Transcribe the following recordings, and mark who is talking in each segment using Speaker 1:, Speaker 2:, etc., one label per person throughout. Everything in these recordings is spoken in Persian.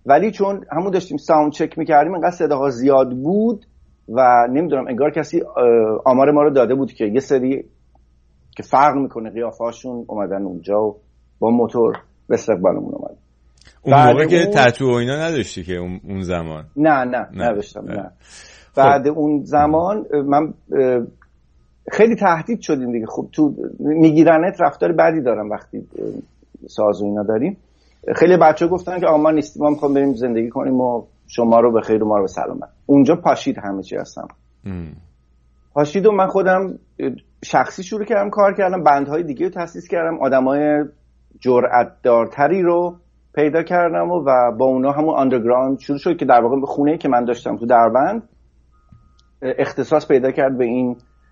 Speaker 1: ولی چون همون داشتیم ساوند چک میکردیم اینقدر صداها زیاد بود و نمیدونم انگار کسی آمار ما رو داده بود که یه سری که فرق میکنه قیافه‌هاشون اومدن اونجا و با موتور به استقبالمون اومد.
Speaker 2: اون موقع که تتو و اینا نداشتی که اون زمان؟
Speaker 1: نه نداشتم. نه. بعد اون زمان من خیلی تهدید شدیم دیگه. خب تو میگیرنت رفتار بدی دارم وقتی ساز و اینا داریم. خیلی بچه‌ها گفتن که آقا ما نیستیم، ما می‌خوام بریم زندگی کنیم و شما رو به خیر و ما رو به سلامت. اونجا پاشید همه چی هستم. پاشید و من خودم شخصی شروع کردم کار کردم، بندهای دیگه رو تأسیس کردم، آدمای جرأت‌دارتری رو پیدا کردم و با اونا همون آندرگراند شروع شد که در واقع به خونه‌ای که من داشتم تو دربند اختصاص پیدا کرد به این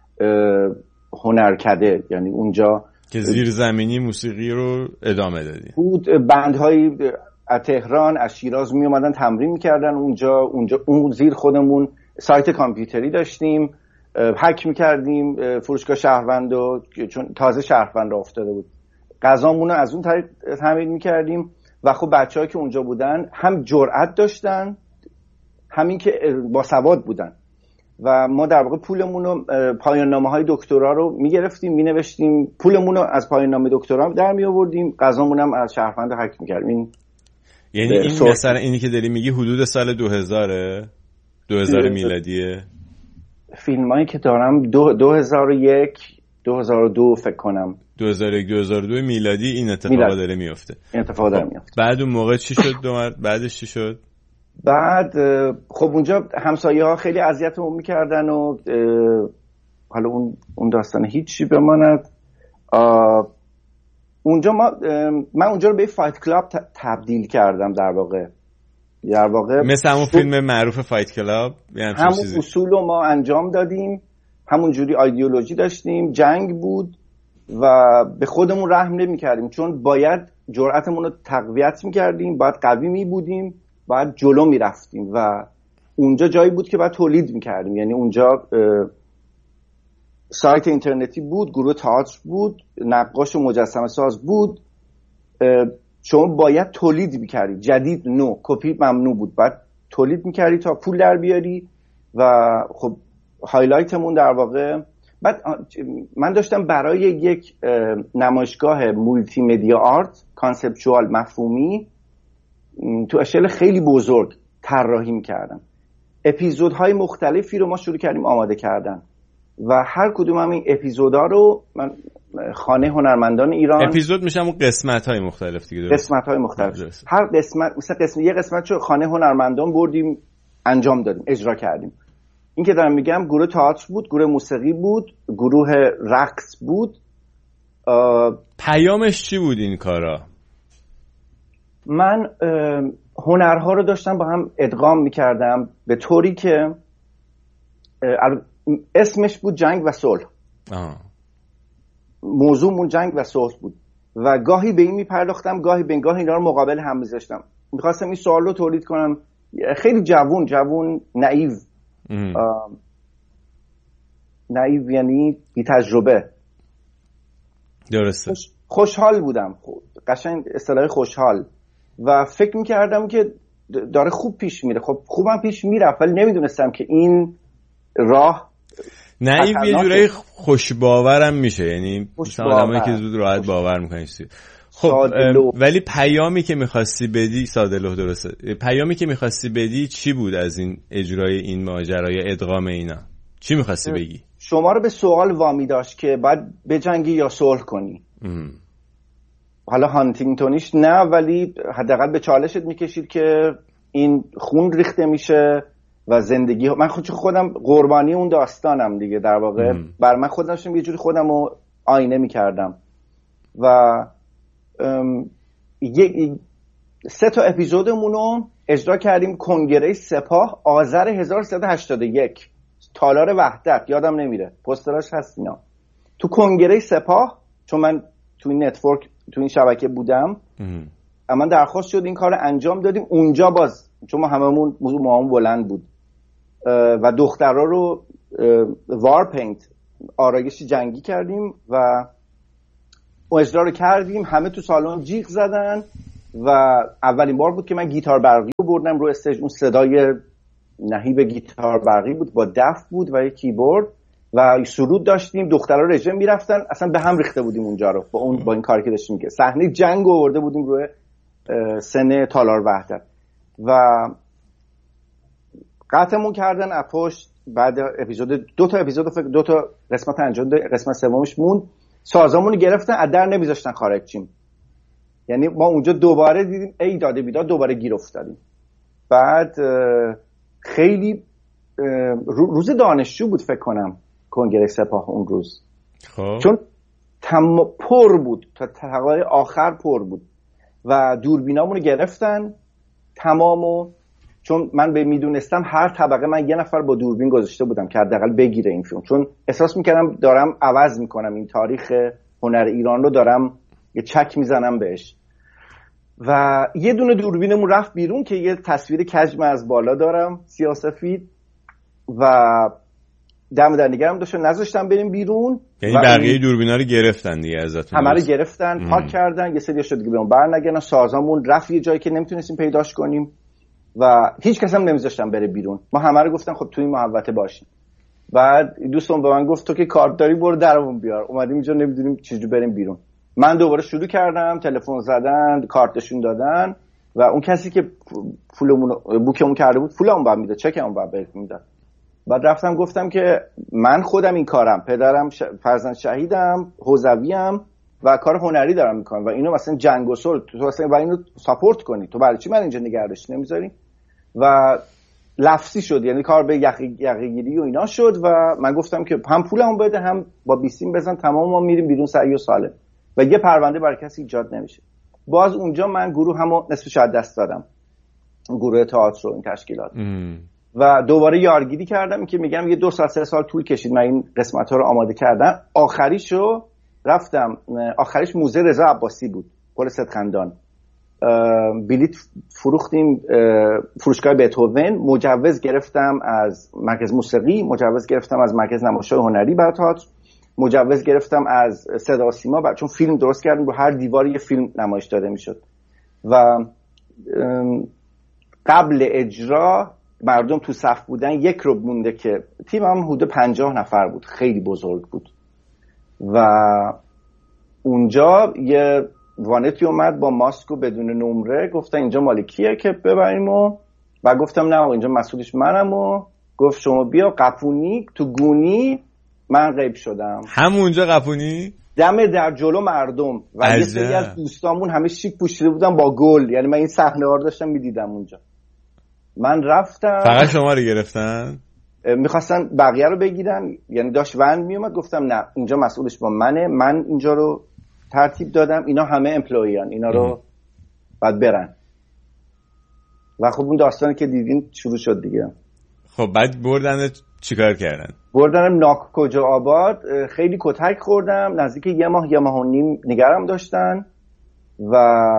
Speaker 1: هنرکده، یعنی اونجا
Speaker 2: که زیر زمینی موسیقی رو ادامه دادی.
Speaker 1: بود بندهایی از تهران از شیراز می اومدن تمرین میکردن اونجا اون زیر خودمون سایت کامپیوتری داشتیم، هک میکردیم فروشگاه شهروندو، چون تازه شهروند افتاده بود، غذامون رو از اون طریق تامین میکردیم و خب بچه‌ها که اونجا بودن هم جرأت داشتن همین که با سواد بودن و ما در واقع پولمون رو پایان نامه‌های دکترا رو می‌گرفتیم می‌نوشتیم، پولمون رو از پایان نامه دکترا در می‌آوردیم، غذامون هم از شهروند هک می‌کردیم.
Speaker 2: یعنی این مثلا اینی که داری میگی حدود سال 2000 میلادیه؟
Speaker 1: فیلمایی که دارم 2001 2002 فکر کنم
Speaker 2: 2001 2002 میلادی این اتفاقا داره میفته.
Speaker 1: این اتفاق داره میفته.
Speaker 2: بعد اون موقع چی شد؟ بعدش چی شد؟
Speaker 1: بعد خب اونجا همسایه‌ها خیلی اذیتمون میکردن و حالا اون داستان هیچی بماند. اونجا من اونجا رو به فایت کلاب تبدیل کردم در واقع
Speaker 2: مثل همون فیلم معروف فایت کلاب، یعنی
Speaker 1: همون اصول رو ما انجام دادیم، همون جوری ایدئولوژی داشتیم، جنگ بود و به خودمون رحم نمی‌کردیم چون باید جرأتمون رو تقویت می‌کردیم، باید قوی می‌بودیم، باید جلو می‌رفتیم و اونجا جایی بود که باید تولید می‌کردیم. یعنی اونجا سایت اینترنتی بود، گروه تئاتر بود، نقاش و مجسمه ساز بود، چون باید تولید می‌کردی، جدید نو، کپی ممنوع بود، باید تولید می‌کردی تا پول در بیاری و خب هایلایتمون در واقع. بعد من داشتم برای یک نمایشگاه مولتی مدیا آرت کانسپچوال مفهومی تو اشل خیلی بزرگ طراحی می‌کردم. اپیزودهای مختلفی رو ما شروع کردیم آماده کردن و هر کدوم هم این اپیزودا رو من خانه هنرمندان ایران،
Speaker 2: اپیزود میشه همون قسمت‌های مختلف دیگه،
Speaker 1: قسمت‌های مختلف، هر قسمت مثلا یه قسمت رو خانه هنرمندان بردیم انجام دادیم، اجرا کردیم. این که دارم میگم گروه تئاتر بود، گروه موسیقی بود، گروه رقص بود.
Speaker 2: پیامش چی بود این کارا؟
Speaker 1: من هنرها رو داشتم با هم ادغام میکردم به طوری که اسمش بود جنگ و صلح. موضوعمون جنگ و صلح بود و گاهی به این میپرداختم، گاهی به گاهی اینا رو مقابل هم میذاشتم. میخواستم این سوال رو تولید کنم. خیلی جوون نایو یعنی بی تجربه.
Speaker 2: درسته.
Speaker 1: خوشحال بودم، قشنگ اصطلاح خوشحال و فکر میکردم که داره خوب پیش میره. خب خوبم پیش میرفت ولی نمیدونستم که این راه
Speaker 2: نایو یه جورایی خوشباورم میشه، یعنی مثلا آدمایی که زود راحت باور میکنن. خب ولی پیامی که میخواستی بدی ساده‌لوح، درسته، پیامی که میخواستی بدی چی بود از این اجرای این ماجرای ادغام اینا؟ چی میخواستی بگی؟
Speaker 1: شما رو به سوال وامی داشت که باید بجنگی یا صلح کنی. حالا هانتینگتونیش نه، ولی حداقل به چالشت میکشید که این خون ریخته میشه و زندگی. من خودم قربانی اون داستانم دیگه در واقع. بر من خودم یه جوری خودم رو آینه میکردم و 3 تا اپیزودمون رو اجرا کردیم کنگره سپاه آذر 1381 تالار وحدت، یادم نمیره پوستراش هست اینا، تو کنگره سپاه. چون من تو این نتورک تو این شبکه بودم اما درخواست شد این کار رو انجام دادیم اونجا. باز چون ما هممون موضوع بلند بود و دخترها رو وار پینت آرایش جنگی کردیم و اجرا رو کردیم. همه تو سالن جیغ زدن و اولین بار بود که من گیتار برقی رو بردم رو استیج. اون صدای نهیب گیتار برقی بود با دف بود و یک کیبورد و سرود داشتیم. دخترها رژه میرفتن، اصلا به هم ریخته بودیم اونجا رو با این کاری که داشتیم که صحنه جنگ آورده بودیم روی سن تالار وحدت و قطعمون کردن اپوش. بعد دو تا قسمت انجام داد، قسمت سومش موند. سازامون رو گرفتن، از در نمیذاشتن خارج چیم. یعنی ما اونجا دوباره دیدیم ای داده بیداد، دوباره گیر افتادیم. بعد خیلی روز دانشجو بود فکر کنم کنگره سپاه اون روز.
Speaker 2: خب
Speaker 1: چون پر بود تا طبقه آخر پر بود و دوربینامون رو گرفتن تمامو. چون من میدونستم هر طبقه من یه نفر با دوربین گذاشته بودم که حداقل بگیره این فیلم، چون احساس میکردم دارم عوض میکنم این تاریخ هنر ایران رو، دارم یه چک میزنم بهش. و یه دونه دوربینمون رفت بیرون که یه تصویر کژم از بالا دارم سیاه‌سفید و دم در نگرم داشتن، نذاشتن بریم بیرون.
Speaker 2: یعنی بقیه دوربینا رو گرفتن دیگه ازتون؟
Speaker 1: همه رو گرفتن، پاک کردن. یه سری شد دیگه برام برنگردن. سازامون رفت یه جایی که نمیتونستیم پیداش کنیم و هیچ کس هم نمیذاشتن بره بیرون. ما همه رو گفتن خب توی محوطه باشیم. بعد دوستم به من گفت تو که کارت داری برو درمون بیار، اومدیم اینجا نمیدونیم چجوری بریم بیرون. من دوباره شروع کردم تلفن زدن، کارتشون دادن و اون کسی که پولمون بوکمون کرده بود پولمون بعد میداد، چکمون بعد میداد. بعد رفتم گفتم که من خودم این کارم، پدرم فرزند شهیدم، حوزویم و کار هنری دارم میکنم و اینو مثلا جنگ و صلح تو مثلا و اینو ساپورت کنی، تو برای چی من اینجا نگردش نمیذاری؟ و لفظی شد، یعنی کار به یقه‌گیری و اینا شد و من گفتم که هم پولمو بده هم با بیستیم بزن، تمام ما میریم بیرون سعی و سالم و یه پرونده برای کسی ایجاد نمیشه. باز اونجا من گروه همو نصفش از دست دادم، گروه تئاتر رو این تشکیلات و دوباره یارگیری کردم که میگم یه 2 سال 3 سال طول کشید من این قسمت ها رو آماده کردم. آخریشو رفتم، آخریش موزه رضا عباسی بود پل صدخندان. بلیت فروختیم فروشگاه بتهوون، مجوز گرفتم از مرکز موسیقی، مجوز گرفتم از مرکز نمایش‌های هنری برای تئاتر، مجوز گرفتم از صدا و سیما چون فیلم درست کردیم، رو هر دیواری یه فیلم نمایش داده میشد و قبل اجرا مردم تو صف بودن. یک رو مونده که تیمم حدود 50 نفر بود، خیلی بزرگ بود و اونجا یه وانتی اومد با ماسک و بدون نمره، گفتن اینجا مال کیه که ببریم و گفتم نه اینجا مسئولش منم و گفت شما بیا قپونی تو گونی. من غیب شدم
Speaker 2: همونجا قپونی
Speaker 1: دم در جلو مردم و یه سری از دوستامون همه شیک پوشیده بودن با گل، یعنی من این صحنه ها رو داشتم میدیدم اونجا. من رفتم،
Speaker 2: فقط شما رو گرفتن؟
Speaker 1: میخواستن بقیه رو بگیرن، یعنی داشت ون میومد، گفتم نه اینجا مسئولش با منه، من اینجا رو ترتیب دادم، اینا همه امپلویان، اینا رو باید برن. و خب اون داستانی که دیدین شروع شد دیگه.
Speaker 2: خب بعد بردن چیکار کردن؟
Speaker 1: بردنم ناک کجا آباد، خیلی کتک خوردم، نزدیک یه ماه و نیم نگرم داشتن و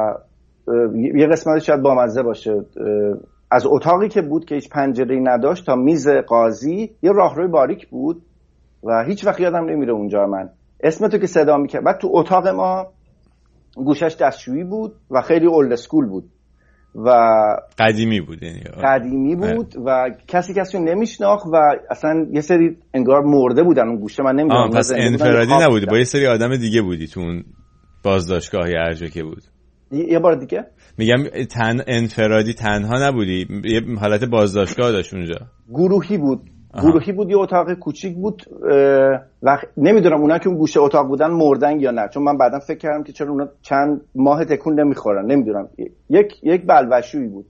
Speaker 1: یه قسمتش شاید بامزه باشه، از اتاقی که بود که هیچ پنجره‌ای نداشت تا میز قاضی یه راهروی باریک بود و هیچ وقت یادم نمیره اونجا من اسمتو که صدا میکرد. بعد تو اتاق ما گوشش دستشویی بود و خیلی اولد اسکول بود و
Speaker 2: قدیمی بود، یعنی
Speaker 1: قدیمی بود و کسی رو نمیشناخت و اصلا یه سری انگار مرده بودن اون گوشه. من نمیدونم
Speaker 2: پس انفرادی نبودی، با یه سری آدم دیگه بودی تو اون بازداشتگاه ارجه که بود؟
Speaker 1: یه بار دیگه میگم
Speaker 2: انفرادی تنها نبودی، یه حالت بازداشتگاه داشت اونجا؟ گروهی
Speaker 1: بود یه اتاق کوچیک بود و نمیدونم اونا که اون گوشه اتاق بودن مردن یا نه، چون من بعداً فکر کردم که چرا اونا چند ماه تکون نمیخورن، نمیدونم. یک بلوشویی بود،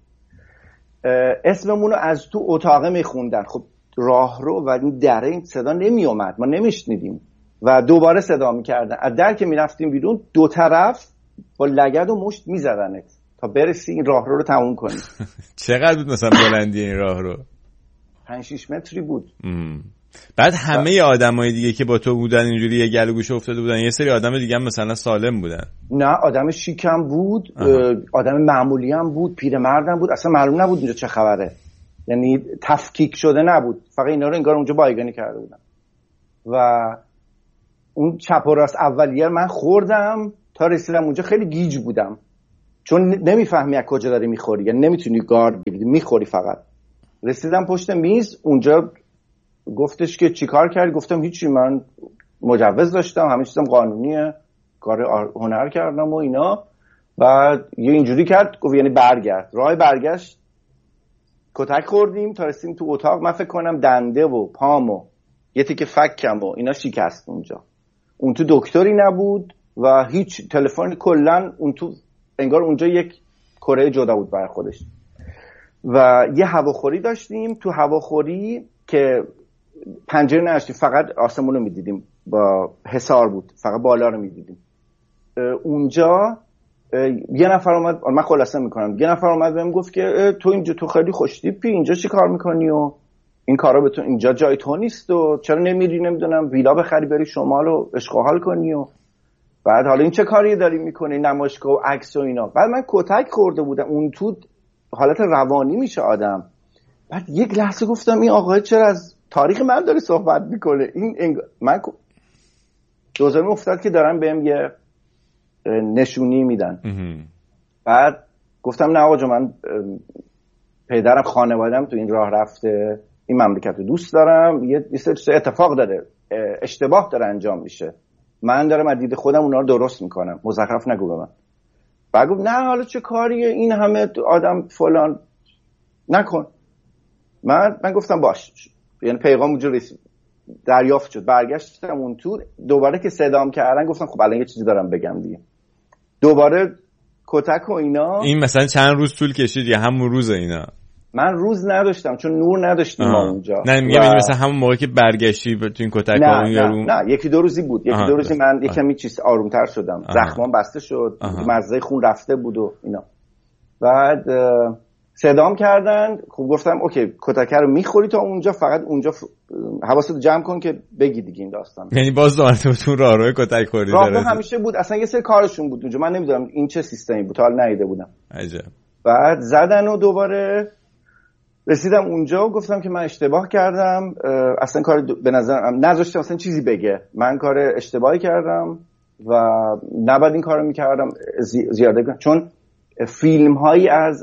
Speaker 1: اسممون رو از تو اتاق میخوندن. خب راهرو و این دره این صدا نمیومد، ما نمیشنیدیم و دوباره صدا میکردن. از در که میرفتیم بیرون دو طرف با لگد و مشت میزدنت تا برسی این راهرو رو تموم کنی.
Speaker 2: چقدر بود مثلا بلندی این راهرو؟
Speaker 1: 5-6 متری بود.
Speaker 2: بعد همه آدمای دیگه که با تو بودن اینجوری یه گلو گوشه افتاده بودن، یه سری آدم دیگه هم مثلا سالم بودن؟ نه،
Speaker 1: آدم شیکم بود، آدم معمولی هم بود، پیرمردم بود، اصلا معلوم نبود اونجا چه خبره، یعنی تفکیک شده نبود، فقط اینا رو انگار اونجا بایگانی کرده بودن. و اون چپ و راست اولیه من خوردم تا رسیدم اونجا خیلی گیج بودم، چون نمیفهمی از کجا داری میخوری، یعنی نمیتونی گارد بگیری، میخوری فقط. رسیدم پشت میز، اونجا گفتش که چیکار کردی؟ گفتم هیچی، من مجوز داشتم، همه چیزم قانونیه، کار هنر کردم و اینا. بعد یه اینجوری کرد، گفت یعنی برگرد. راه برگشت کتک خوردیم تا رسیدیم تو اتاق. من فکر کنم دنده و پام و یه تیکه فکم و اینا شکست اونجا. اون تو دکتری نبود و هیچ تلفن، کلا اون تو انگار اونجا یک کره جدا بود برای خودش. و یه هواخوری داشتیم، تو هواخوری که پنجره نداشتیم، فقط آسمون رو میدیدیم، با حصار بود، فقط بالا رو میدیدیم. اونجا یه نفر اومد، من خلاصه میکنم، یه نفر اومد بهم گفت که تو اینجا تو خیلی خوشتیپی، اینجا چی کار میکنی و این کارا به تو، اینجا جای تو نیست و چرا نمیری نمیدونم ویلا بخری بری شمال و عشق و حال کنی و بعد حالا این چه کاری داری میکنی، نمایشگاه و عکس و اینا. بعد من کتک خورده بودم، اون تو حالت روانی میشه آدم. بعد یک لحظه گفتم این آقا چرا از تاریخ من داره صحبت میکنه؟ من دوزارم افتاد که دارن بهم یه نشونی میدن. بعد گفتم نه آقا من پدرم خانوادم تو این راه رفته، این مملکت رو دوست دارم، یه سری اتفاق داره، اشتباه داره انجام میشه، من دارم از دید خودم اونا رو درست میکنم، مزخرف نگو به من. بعد گفت نه حالا چه کاریه، این همه آدم فلان نکن. من گفتم باش، یعنی پیغام اونجا دریافت شد. برگشتم اون تو، دوباره که صدام کردن گفتم خب الان یه چیزی دارم بگم دیگه. دوباره کتک و اینا.
Speaker 2: این مثلا چند روز طول کشید یا همون روز اینا؟
Speaker 1: من روز نداشتم چون نور نداشتیم ما اونجا.
Speaker 2: نه میگم مثلا همون موقع که برگشتی تو این کتک ها اون یارو؟
Speaker 1: نه یکی دو روزی بود، یکی دو روزی من یکمی چیز آرومتر شدم، زخمام بسته شد، مزه خون رفته بود و اینا. بعد صدام کردن، خب گفتم اوکی کتکه رو میخوری تا اونجا، فقط اونجا حواست جمع کن که بگی دیگه این داستان.
Speaker 2: یعنی باز دوباره راهرو کتک خوری
Speaker 1: داره؟ همیشه بود، اصلا یه سری کارشون بود اونجا، من نمیدونم این چه سیستمی بود، حالا ندیده بودم.
Speaker 2: عجب.
Speaker 1: بعد زدن و دوباره رسیدم اونجا و گفتم که من اشتباه کردم، اصلا کار به نظرم نذاشتم اصلا چیزی بگه، من کار اشتباهی کردم و نباید این کارو میکردم زیاده کنم. چون فیلم هایی از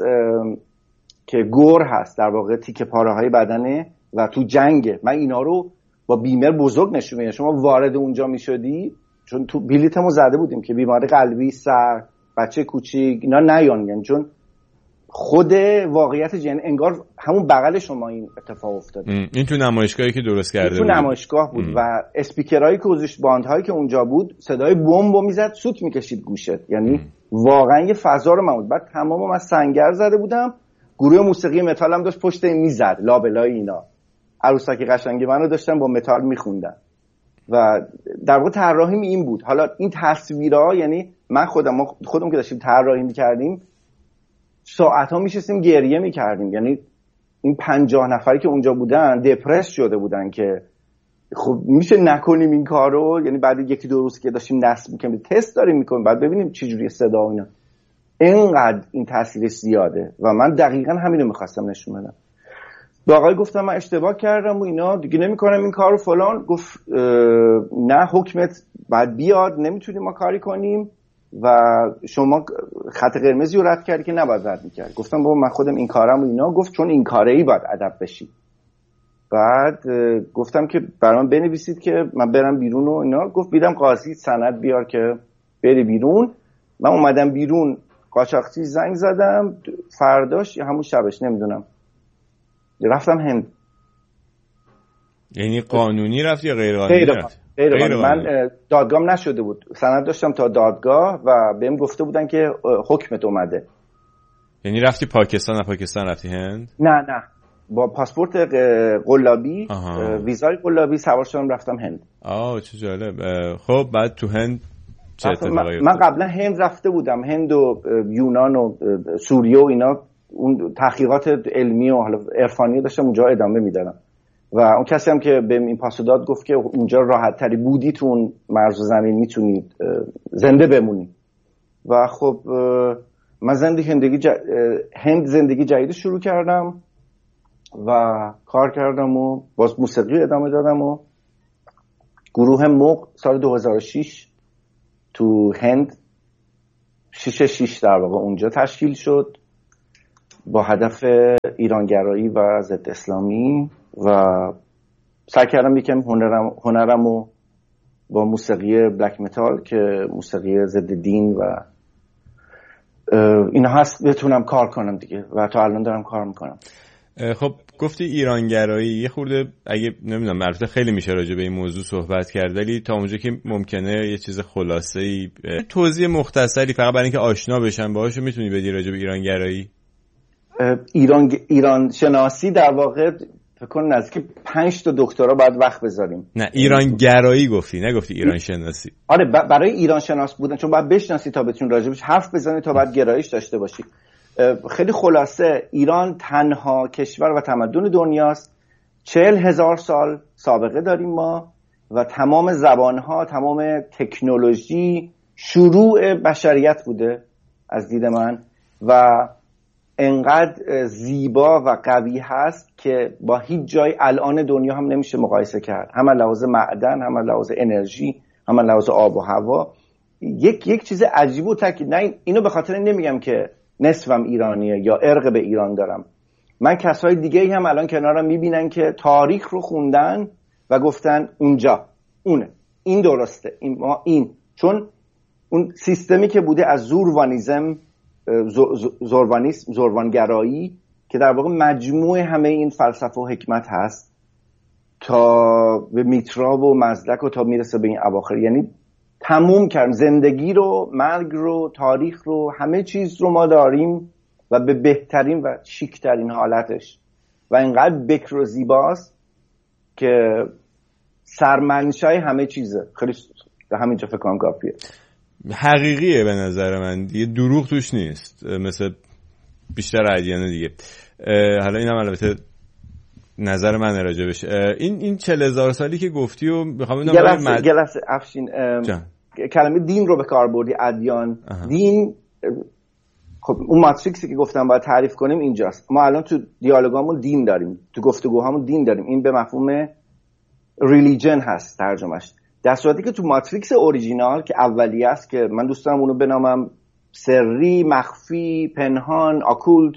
Speaker 1: که گور هست، در واقع تیکه پاره های بدنه و تو جنگه، من اینا رو با بیمر بزرگ نشون میدم. شما وارد اونجا میشدی، چون تو بلیتمو زده بودیم که بیماری قلبی، سر، بچه کوچیک اینا نیان، چون خود واقعیت جن انگار همون بغل شما این اتفاق افتاد.
Speaker 2: این تو نمایشگاهی که درست کرده بود،
Speaker 1: تو نمایشگاه بود و اسپیکرهای که گذاشت، باندهایی که اونجا بود، صدای بمبو میزد، سوت میکشید گوشت، یعنی واقعا یه فضا رو من. بعد تمام من سنگر زده بودم، گروه موسیقی متال هم داشت پشت این میزد، لابلای اینا، عروسکی قشنگی منو داشتن با متال میخوندن و در واقع طراحیم این بود. حالا این تصویرها، یعنی من خودم که داشتیم طراحی میکردیم ساعت‌ها میشستیم گریه میکردیم، یعنی این 50 نفری که اونجا بودن دپرس شده بودن که خب میشه نکنیم این کارو، یعنی بعد یکی دو روز که داشتیم نصب میکنیم تست داریم میکنیم، بعد ببینیم چه جوری صدا و اینا. اینقدر این تاثیر زیاده و من دقیقاً همینو میخواستم نشون بدم. با آقای گفتم من اشتباه کردم و اینا، دیگه نمیکنم این کارو فلان. گفت نه حکمت بعد بیاد، نمیتونیم ما کاری کنیم و شما خط قرمزی رو رد کردی که نباید رد میکرد. گفتم بابا من خودم این کارم و اینا. گفت چون این کاری باید ادب بشی. بعد گفتم که برام بنویسید که من برم بیرون و اینا. گفت بیدم قاضی سند بیار که بری بیرون. من اومدم بیرون، قاچاقچی زنگ زدم، فرداش همون شبش نمیدونم رفتم هند.
Speaker 2: یعنی قانونی رفت یا غیر قانونی رفت؟
Speaker 1: غیر قانونی. من دادگاهم نشده بود، سند داشتم تا دادگاه و بهم گفته بودن که حکمت اومده.
Speaker 2: یعنی رفتی پاکستان؟ نه پاکستان رفتی هند؟
Speaker 1: نه با پاسپورت قلابی، ویزای قلابی سوار شدم رفتم هند.
Speaker 2: چه جالب. خب بعد تو هند چه اتفاقی افتاد؟
Speaker 1: من قبلا هند رفته بودم، هند و یونان و سوریه و اینا، اون تحقیقات علمی و حالا عرفانی داشتم اونجا ادامه میدادم و اون کسی هم که به این پاسو داد گفت که اونجا راحت تری بودی، تو اون مرز زمین میتونید زنده بمونی. و خب من هند زندگی جدید شروع کردم و کار کردم و باز موسیقی ادامه دادم و گروه موق سال 2006 تو هند 6 در واقع اونجا تشکیل شد با هدف ایرانگرایی و ضد اسلامی و سعی کردم یکم هنرمو با موسیقی بلک متال که موسیقی ضد دین و اینا هست بتونم کار کنم دیگه و تا الان دارم کار میکنم.
Speaker 2: خب گفتی ایرانگرایی، یه خورده اگه نمیدونم البته خیلی میشه راجع به این موضوع صحبت کرد ولی تا اونجا که ممکنه یه چیز خلاصه‌ای توضیح مختصری فقط برای اینکه آشنا بشن باهاشو میتونی بدی راجع به ایرانگرایی؟
Speaker 1: ایران شناسی در واقع فکر کنم نزدیک 5 تا دکترا باید وقت بذاریم.
Speaker 2: نه ایرانگرایی گفتی، نگفتی ایران شناسی.
Speaker 1: آره برای ایران شناس بودن چون باید بشناسی تا بتونی راجبش حرف بزنی تا باید گرایش داشته باشی. خیلی خلاصه ایران تنها کشور و تمدن دنیاست. 40,000 سال سابقه داریم ما و تمام زبانها، تمام تکنولوژی شروع بشریت بوده از دید من و انقدر زیبا و قوی هست که با هیچ جای الان دنیا هم نمیشه مقایسه کرد، هم از لحاظ معدن، هم از لحاظ انرژی، هم از لحاظ آب و هوا. یک چیز عجیب و تاکید، نه اینو به خاطر نمیگم که نصفم ایرانیه یا ارق به ایران دارم. من کسای دیگه هم الان کنارم میبینن که تاریخ رو خوندن و گفتن اونجا اونه، این درسته، این چون اون سیستمی که بوده از زوروانیزم، زوروانگرایی که در واقع مجموع همه این فلسفه و حکمت هست تا به میترا و مزدک و تا میرسه به این اواخر، یعنی تموم کردن زندگی رو، مرگ رو، تاریخ رو، همه چیز رو ما داریم و به بهترین و شیکترین حالتش و اینقدر بکر و زیباست که سرمنشای همه چیزه. خیلی همینجا فکر کنم کافیه.
Speaker 2: حقیقیه به نظر من دیگه، دروغ توش نیست مثل بیشتر ادیان دیگه. حالا اینم البته نظر من راجع بهش. این 40,000 سالی که گفتی و میخوام ببینم
Speaker 1: گلس افشین کلمه دین رو به کار بردی، ادیان. دین خب اون ماتریکسی که گفتم باید تعریف کنیم اینجاست. ما الان تو دیالوگامون دین داریم، تو گفتگوهامون دین داریم، این به مفهوم ریلیجن هست ترجمهش، در صورتی که تو ماتریکس اوریجینال که اولیه است که من دوست دارم اونو بنامم سری، مخفی، پنهان، آکولت،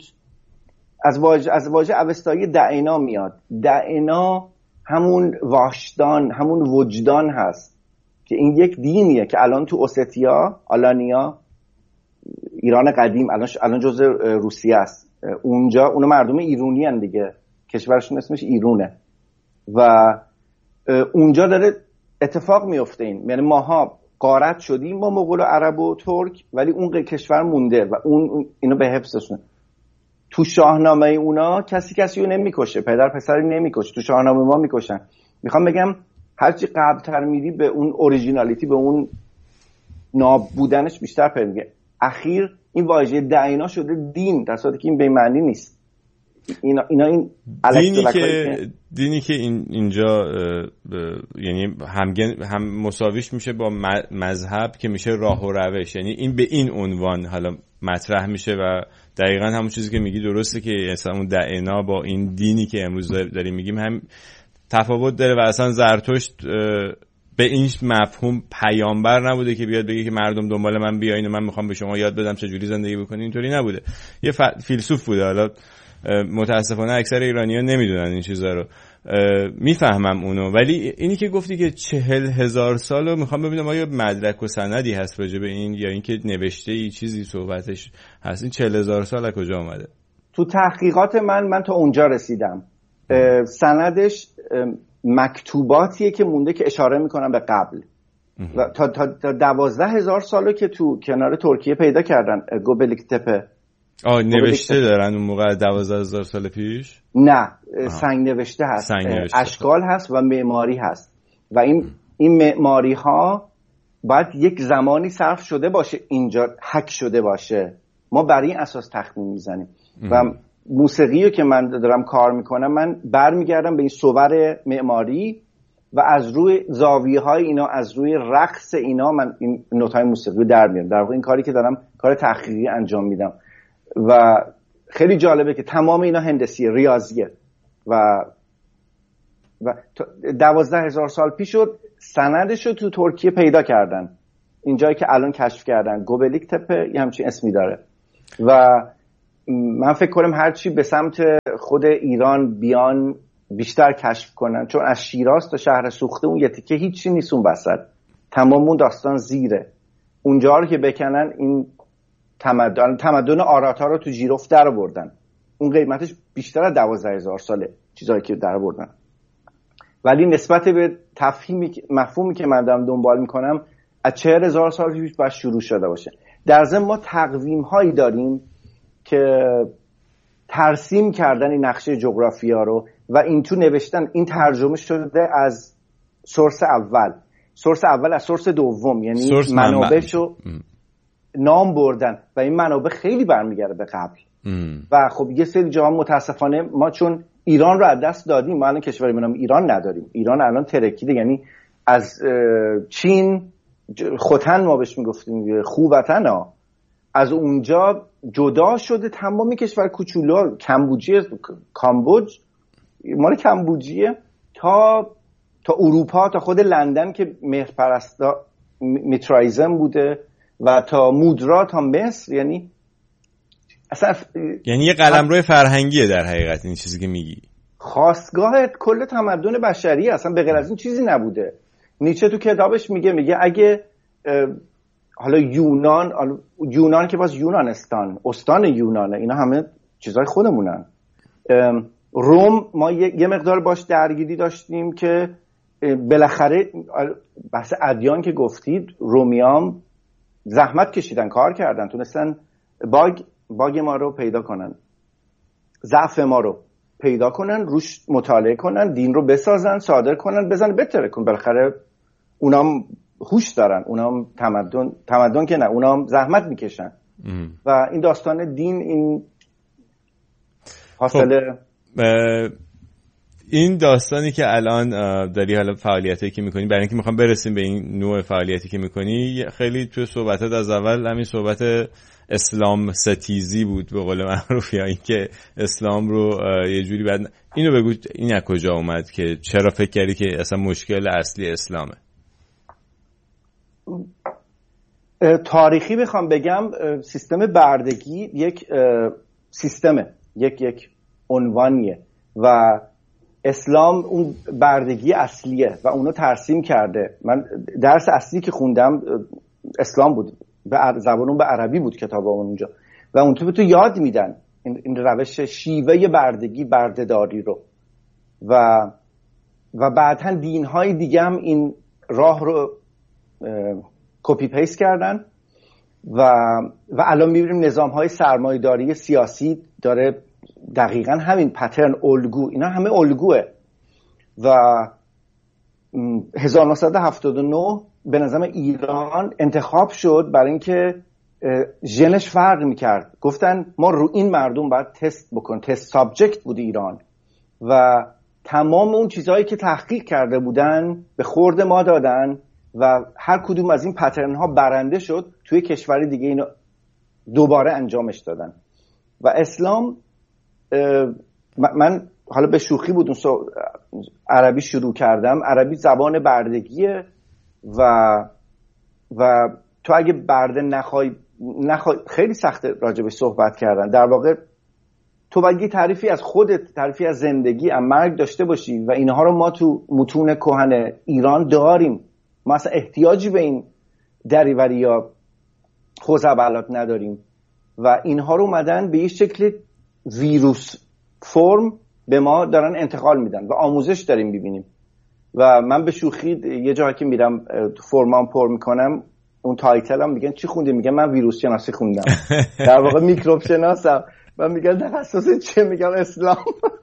Speaker 1: از واژه اوستایی دعینا میاد. دعینا همون واشدان، همون وجدان هست که این یک دینیه که الان تو اوستیا، آلانیا، ایران قدیم الان جزء روسیه است. اونجا اونا مردم ایرونی هن دیگه، کشورشون اسمش ایرونه و اونجا داره اتفاق میفته. این یعنی ماها غارت شدیم با مغول و عرب و ترک ولی اون کشور مونده و اینو به حفظشون. تو شاهنامه اونا کسی رو نمیکشه، پدر پسری نمیکشه، تو شاهنامه ما میکشن. میخوام بگم هرچی قبلتر میری به اون اوریجینالیتی، به اون ناب بودنش بیشتر پیدا میگه. اخیر این واژه دعینا شده دین، در صورتی که این به معنی نیست. اینا این
Speaker 2: دینی که اینجا یعنی هم مساویش میشه با مذهب که میشه راه و روش، یعنی این به این عنوان حالا مطرح میشه و دقیقاً همون چیزی که میگی درسته که اصلا اون دعینا با این دینی که امروز داریم میگیم هم تفاوت داره و اصلا زرتشت به این مفهوم پیامبر نبوده که بیاد بگه که مردم دنبال من بیاین و من میخوام به شما یاد بدم چجوری زندگی بکنین. اینطوری نبوده، یه فیلسوف بوده. حالا متاسفانه اکثر ایرانی‌ها نمیدونن این چیزا رو، میفهمم اونو، ولی اینی که گفتی که 40,000 سالو میخوام ببینم آیا مدرک و سندی هست راجع به این یا اینکه نوشته ای چیزی صحبتش هست؟ این 40,000 سال از کجا اومده؟
Speaker 1: تو تحقیقات من تا اونجا رسیدم. سندش مکتوباتیه که مونده که اشاره میکنم به قبل و تا 12,000 سالو که تو کنار ترکیه پیدا کردن، گوبلیک تپه.
Speaker 2: نوشته دارن اون موقع 12,000 سال پیش؟
Speaker 1: نه، سنگ نوشته هست، اشکال هست و معماری هست و این معماری ها باید یک زمانی صرف شده باشه، اینجا حک شده باشه. ما برای این اساس تخمین میزنیم و موسیقی که من دارم کار میکنم من برمیگردم به این صور معماری و از روی زاویه های اینا، از روی رقص اینا من این نوت‌های موسیقی در میارم. در واقع این کاری که دارم کار تحقیقی انجام میدم و خیلی جالبه که تمام اینا هندسیه، ریاضیه و 12,000 سال پیش شد سندش رو تو ترکیه پیدا کردن. اینجایی که الان کشف کردن گوبلیک تپه یه همچین اسمی داره و من فکر کنم هرچی به سمت خود ایران بیان بیشتر کشف کنن، چون از شیراز تا شهر سوخته اون یه تیکه هیچی نیست اون وسط، تمام اون داستان زیره. اونجا رو که بکنن این تمدن آراتا رو تو جیرفت در بردن، اون قیمتش بیشتر از 12,000 ساله چیزایی که در بردن. ولی نسبت به مفهومی که من دارم دنبال میکنم از 40,000 سال پیش باید شروع شده باشه. در ضمن ما تقویم هایی داریم که ترسیم کردن این نقشه جغرافیا رو و این تو نوشتن این ترجمه شده از سورس اول از سورس دوم، یعنی منابعشو نام بردن و این منابع خیلی برمیگرده به قبل. و خب یه سری جاها متاسفانه ما چون ایران رو از دست دادیم، ما الان کشوری به نام ایران نداریم. ایران الان ترکیده، یعنی از چین خوتن ما بهش میگفتیم خووتن ها، از اونجا جدا شده تمامی کشور کوچولو، کامبوج مال کمبوجیه تا اروپا، تا خود لندن که مهرپرستا میترایزم بوده و تا مودرا تا مصر. یعنی اصلا
Speaker 2: یه قلمرو فرهنگیه در حقیقت این چیزی که میگی،
Speaker 1: خاستگاه کل تمدن بشری، اصلا به غیر از این چیزی نبوده. نیچه تو کتابش میگه اگه حالا یونان که باز یونانستان، استان یونانه، اینا همه چیزای خودمونن. روم ما یه مقدار باش درگیری داشتیم که بالاخره بحث ادیان که گفتید، رومیام زحمت کشیدن، کار کردن، تونستن باگ ما رو پیدا کنن، ضعف ما رو پیدا کنن، روش مطالعه کنن، دین رو بسازن، صادر کنن، بزنن بهتره کن. بالاخره اونام هوش دارن، اونام تمدن که نه، اونام زحمت میکشن. و این داستان دین این حاصله
Speaker 2: این داستانی که الان داری، حالا فعالیتی که میکنی، برای اینکه میخوام برسیم به این نوع فعالیتی که میکنی، خیلی توی صحبتات از اول همین صحبت اسلام ستیزی بود به قول معروف، یا این که اسلام رو یه جوری بعد اینو بگو، این از کجا اومد که چرا فکر کردی که اصلا مشکل اصلی اسلامه؟
Speaker 1: تاریخی بخوام بگم، سیستم بردگی یک سیستمه، یک عنوانیه و اسلام اون بردگی اصلیه و اونو ترسیم کرده. من درس اصلی که خوندم اسلام بود، به زبانون به عربی بود کتاب اونجا، و اون تو یاد میدن این روش شیوه بردگی، بردهداری رو و بعداً دین‌های دیگه هم این راه رو کپی پیست کردن و الان میبینیم نظام‌های سرمایه‌داری سیاسی داره دقیقاً همین پترن، الگو، اینا همه الگوه. و 1979 به نظام ایران انتخاب شد برای اینکه ژنش فرق میکرد. گفتن ما رو این مردم باید تست بکن، تست سابجکت بود ایران و تمام اون چیزهایی که تحقیق کرده بودن به خورد ما دادن و هر کدوم از این پترن ها برنده شد، توی کشور دیگه اینو دوباره انجامش دادن. و اسلام، من حالا به شوخی بود عربی شروع کردم، عربی زبان بردگیه و تو اگه برده نخوای خیلی سخته راجبش صحبت کردن. در واقع تو باید یه تعریفی از خودت، تعریفی از زندگی، از مرگ داشته باشی و اینها رو ما تو متون کهن ایران داریم. ما اصلا احتیاجی به این دریوری یا خزعبلات نداریم و اینها رو اومدن به یه شکل ویروس فرم به ما دارن انتقال میدن و آموزش داریم ببینیم. و من به شوخی یه جایی که میرم فرمام پر میکنم، اون تایتلم میگن چی خوندی؟ میگم من ویروس شناسی خوندم. در واقع میکروب شناسم. من میگم تخصصت چیه؟ میگم اسلام.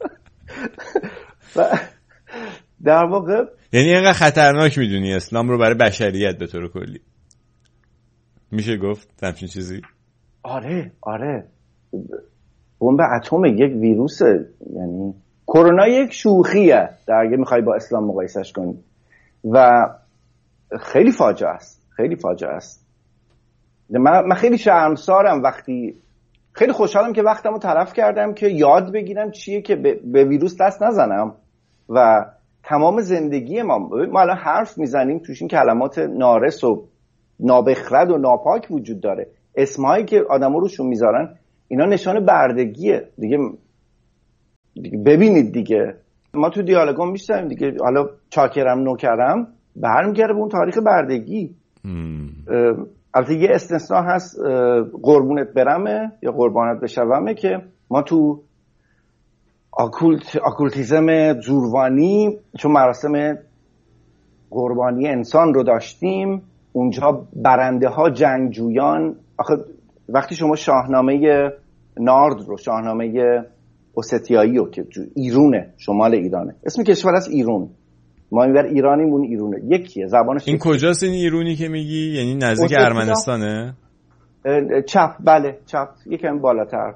Speaker 1: و در واقع
Speaker 2: یعنی اینقدر خطرناک میدونی اسلام رو برای بشریت به طور کلی؟ میشه گفت همچین چیزی؟
Speaker 1: آره بمب اتم یک ویروسه، یعنی کرونا یک شوخیه در اگه میخوای با اسلام مقایسش کنی و خیلی فاجعه است. من خیلی شرمسارم، وقتی خیلی خوشحالم که وقتمو تلف کردم که یاد بگیرم چیه که به ویروس دست نزنم و تمام زندگی ما الان حرف میزنیم توش این کلمات نارس و نابخرد و ناپاک وجود داره. اسمایی که آدم‌ها روشون میذارن اینا نشان بردگیه دیگه ببینید دیگه. ما تو دیالوگام میشتیم دیگه، حالا چاکرم نوکرم برمیگره به اون تاریخ بردگی. البته یه استثناء هست، قربونت برمه یا قربانت بشومه که ما تو آکولتیزم زوروانی چون مراسم قربانی انسان رو داشتیم، اونجا برنده ها جنگجویان، آخه وقتی شما شاهنامه نارد رو، شاهنامه اوستیایی رو که ایرونه، شمال ایرانه، اسم کشور از ایرون، ما اینور ایرانیمون ایرونه، یکیه زبانش. این
Speaker 2: کجاست این ایرونی که میگی؟ یعنی نزدیک ارمنستانه؟
Speaker 1: چپ، بله چپ، یکم بالاتر.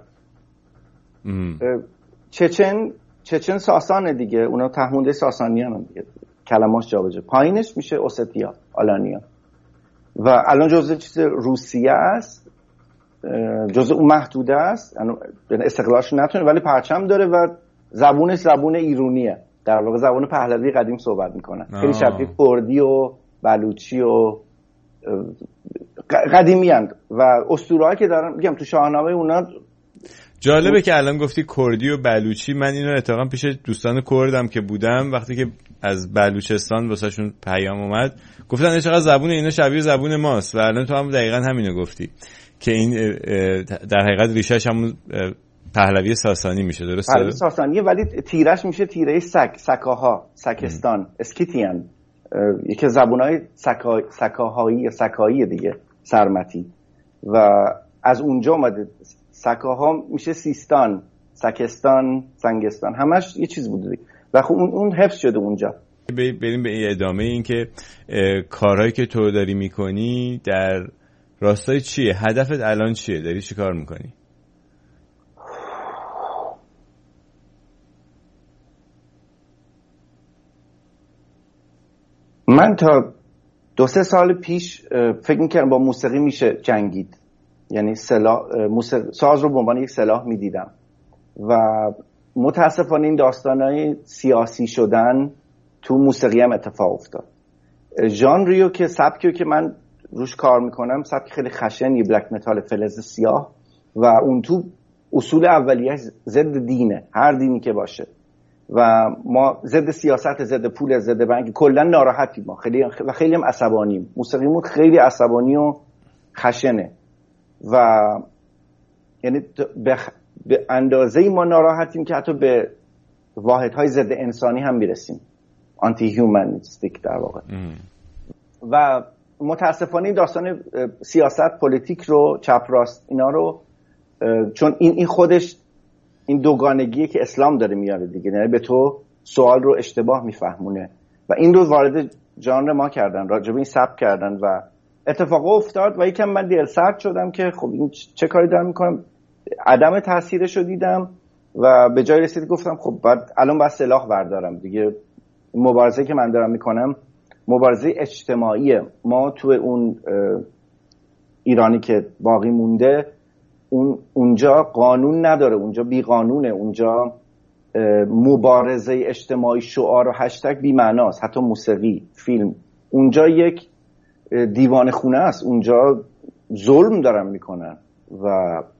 Speaker 1: چچن ساسانه دیگه، اونا تهمونده ساسانیان دیگه، کلماش جابجا. پایینش میشه اوستیا، آلانیا، و الان جزء چیز روسیه است، جزء اون محدوده است، یعنی استقلالش نتونه، ولی پرچم داره و زبونش زبون ایرونیه، در واقع زبان پهلوی قدیم صحبت میکنن. خیلی شبیه کردی و بلوچی و قدیمی هستند و اسطوره‌ای که دارن، میگم تو شاهنامه اونا.
Speaker 2: جالبه که الان گفتی کردی و بلوچی، من اینو اتفاقا پیش دوستان کردم که بودم، وقتی که از بلوچستان واسهشون پیام اومد گفتن چقدر زبون اینا شبیه زبون ماست، و الان تو هم دقیقاً همینو گفتی که این در حقیقت ریشه‌ش همون پهلوی ساسانی میشه، درسته؟
Speaker 1: پهلوی ساسانیه، ولی تیرش میشه تیره سکاها، سکستان، اسکیتیان، یکی زبونهای سکاهایی یا سکایی دیگه، سرمتی، و از اونجا اومده. سکاها میشه سیستان، سکستان، سنگستان، همش یه چیز بوده و خب اون حفظ شده اونجا.
Speaker 2: بریم به ادامه این که کارهایی که تو داری میکنی در راستای چیه؟ هدفت الان چیه؟ داری چی کار میکنی؟
Speaker 1: من تا 2-3 سال پیش فکر میکردم با موسیقی میشه جنگید، یعنی ساز رو به عنوان یک سلاح میدیدم و متاسفانه این داستانهای سیاسی شدن تو موسیقی هم اتفاق افتاد. ژانریو که سبکیو که من روش کار میکنم سبک خیلی خشنی، بلک متال فلز سیاه، و اون تو اصول اولیه ضد دینه، هر دینی که باشه، و ما ضد سیاست، ضد پول، ضد بانک، کلا ناراحتیم ما خیلی هم عصبانیم. موسیقیمون خیلی عصبانی و خشنه و یعنی به اندازه‌ای ما ناراحتیم که حتی به واحدهای ضد انسانی هم میرسیم، آنتی هیومنیستیک در واقع. و متاسفانه این داستان سیاست، پلیتیک رو، چپ راست اینا رو، چون این خودش این دوگانگیه که اسلام داره میاره دیگه، یعنی به تو سوال رو اشتباه میفهمونه و این رو وارد ژانر ما کردن، راجع به این سبک کردن و اتفاق افتاد و یکم من دلسرد شدم که خب این چه کاری دارم میکنم، عدم تاثیرش رو دیدم و به جای رسید گفتم خب الان باید سلاح بردارم دیگه. مبارزه که من دارم میکنم مبارزه اجتماعیه. ما تو اون ایرانی که باقی مونده اونجا قانون نداره، اونجا بی قانونه، اونجا مبارزه اجتماعی، شعار و هشتگ بی معناست، حتی موسیقی، فیلم. اونجا یک دیوان خونه است، اونجا ظلم دارن میکنن و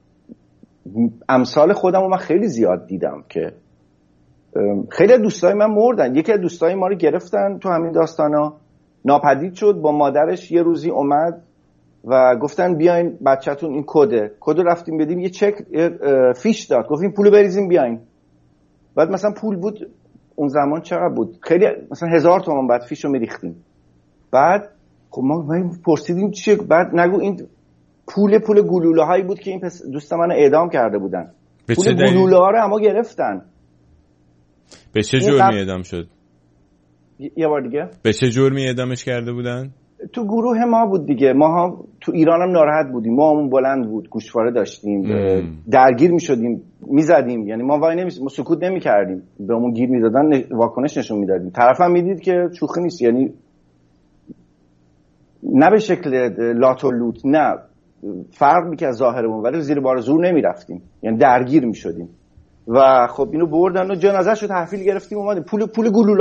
Speaker 1: امثال خودم رو من خیلی زیاد دیدم که خیلی دوستای من مردن. یکی از دوستای ما رو گرفتن تو همین داستانا، ناپدید شد، با مادرش یه روزی اومد و گفتن بیاین بچه‌تون این کد رفتیم بدیم، یه چک فیش داد، گفتیم پولو بریزیم بیاین. بعد مثلا پول بود اون زمان چقدر بود، خیلی مثلا 1000 تومان بعد فیشو میریختیم. بعد خب ما پرسیدیم چیه، بعد نگو این پول گلوله هایی بود که این دوست من اعدام کرده بودن. پول گلوله ها رو اما گرفتن.
Speaker 2: به چه جرمی اعدام شد؟
Speaker 1: یه بار دیگه
Speaker 2: به چه جرمی اعدامش کرده بودن؟
Speaker 1: تو گروه ما بود دیگه، ما تو ایران هم ناراحت بودیم، ما همون بلند بود، گوشواره داشتیم، درگیر می شدیم، می زدیم، یعنی ما وای نمی‌ایستادیم، ما سکوت نمی کردیم، به همون گیر می دادن واکنش نشون می دادیم. طرف هم می دید که شوخی نیست، یعنی نه به شکل لات و لوت، نه فرق می که از ظاهرمون، ولی زیر بار زور نمی رفتیم، یعنی درگیر می شدیم. و خب اینو بردن و جنازه‌شو تحویل گرفتیم، اومدیم پول گلوله ها رو اما گرفتن. خب این دیگه کجا آدم بگه، این دیگه یعنی چی؟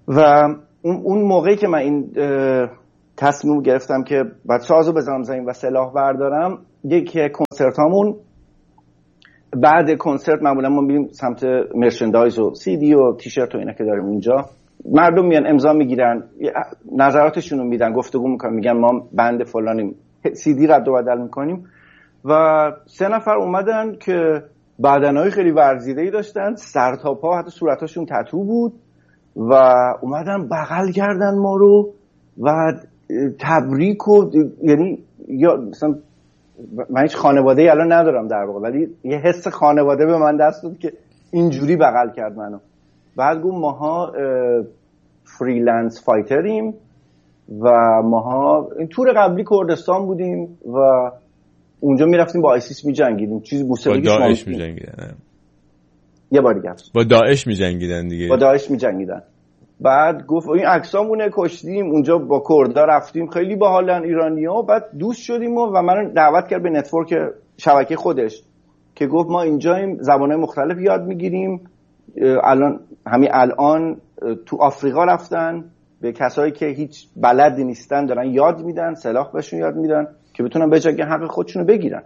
Speaker 1: و اون موقعی که من این تصمیم گرفتم که بعد سازو بزنم زمین و سلاح بردارم، یکی کنسرت هامون بعد کنسرت معمولا ما میریم سمت مرچندایز و سی دی و تیشرت و اینا که داریم اونجا، مردم میان امضا میگیرن، نظراتشون رو میدن، گفتگو میکنن، میگن ما بند فلانیم، سی دی رد و بدل میکنیم. و 3 نفر اومدن که بدنهای خیلی ورزیده‌ای داشتن، سر تا پا، حتی صورتاشون تتو بود و اومدن بغل کردن ما رو و تبریک و یعنی یا مثلا من هیچ خانواده‌ای الان ندارم در واقع، ولی یه حس خانواده به من دست داد که اینجوری بغل کرد منو. بعد گفت ماها فریلنس فایتریم و ماها این تور قبلی کردستان بودیم و اونجا میرفتیم با آیسیس میجنگیدیم، چیزی موسیقیش
Speaker 2: با داعش میجنگیدن.
Speaker 1: یه بار دیگه
Speaker 2: با داعش میجنگیدن دیگه.
Speaker 1: با داعش میجنگیدن. بعد گفت این عکسامونه کشتیم اونجا با کردا رفتیم، خیلی باحالن ایرانی‌ها. بعد دوست شدیم و من دعوت کرد به نتورک شبکه خودش که گفت ما اینجاییم، زبان‌های مختلف یاد میگیریم. همین الان تو آفریقا رفتن، به کسایی که هیچ بلدی نیستن دارن یاد میدن، سلاح بهشون یاد میدن که بتونن به جای حق خودشونو بگیرن.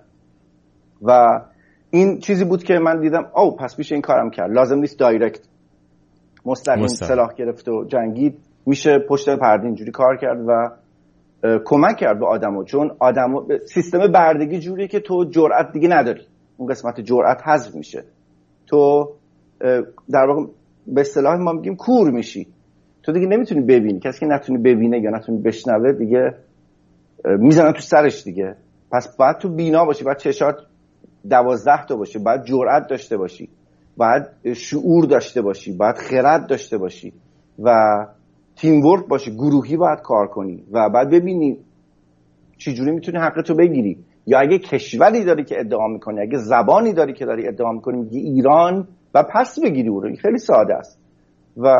Speaker 1: و این چیزی بود که من دیدم پس میشه این کارم کرد، لازم نیست دایرکت مستقیم سلاح گرفت و جنگید، میشه پشت پرده اینجوری کار کرد و کمک کرد به آدمو. چون آدمو سیستم بردگی جوریه که تو جرأت دیگه نداری، اون قسمت جرأت حذف میشه، تو در واقع به اصطلاح ما میگیم کور میشی، تو دیگه نمیتونی ببینی، کسی که نتونی ببینه یا نتونی بشنوه دیگه میزنن تو سرش دیگه. پس باید تو بینا باشی، باید چشات 12 تا باشه، باید جرأت داشته باشی، باید شعور داشته باشی، باید خرد داشته باشی و تیم ورک باشی، گروهی باید کار کنی و بعد ببینی چجوری میتونی حقتو بگیری. یا اگه کشوری داری که ادعا میکنی، اگه زبانی داری که داری ادعا میکنی، میگی ایران و پس بگیری اون رو. خیلی ساده است و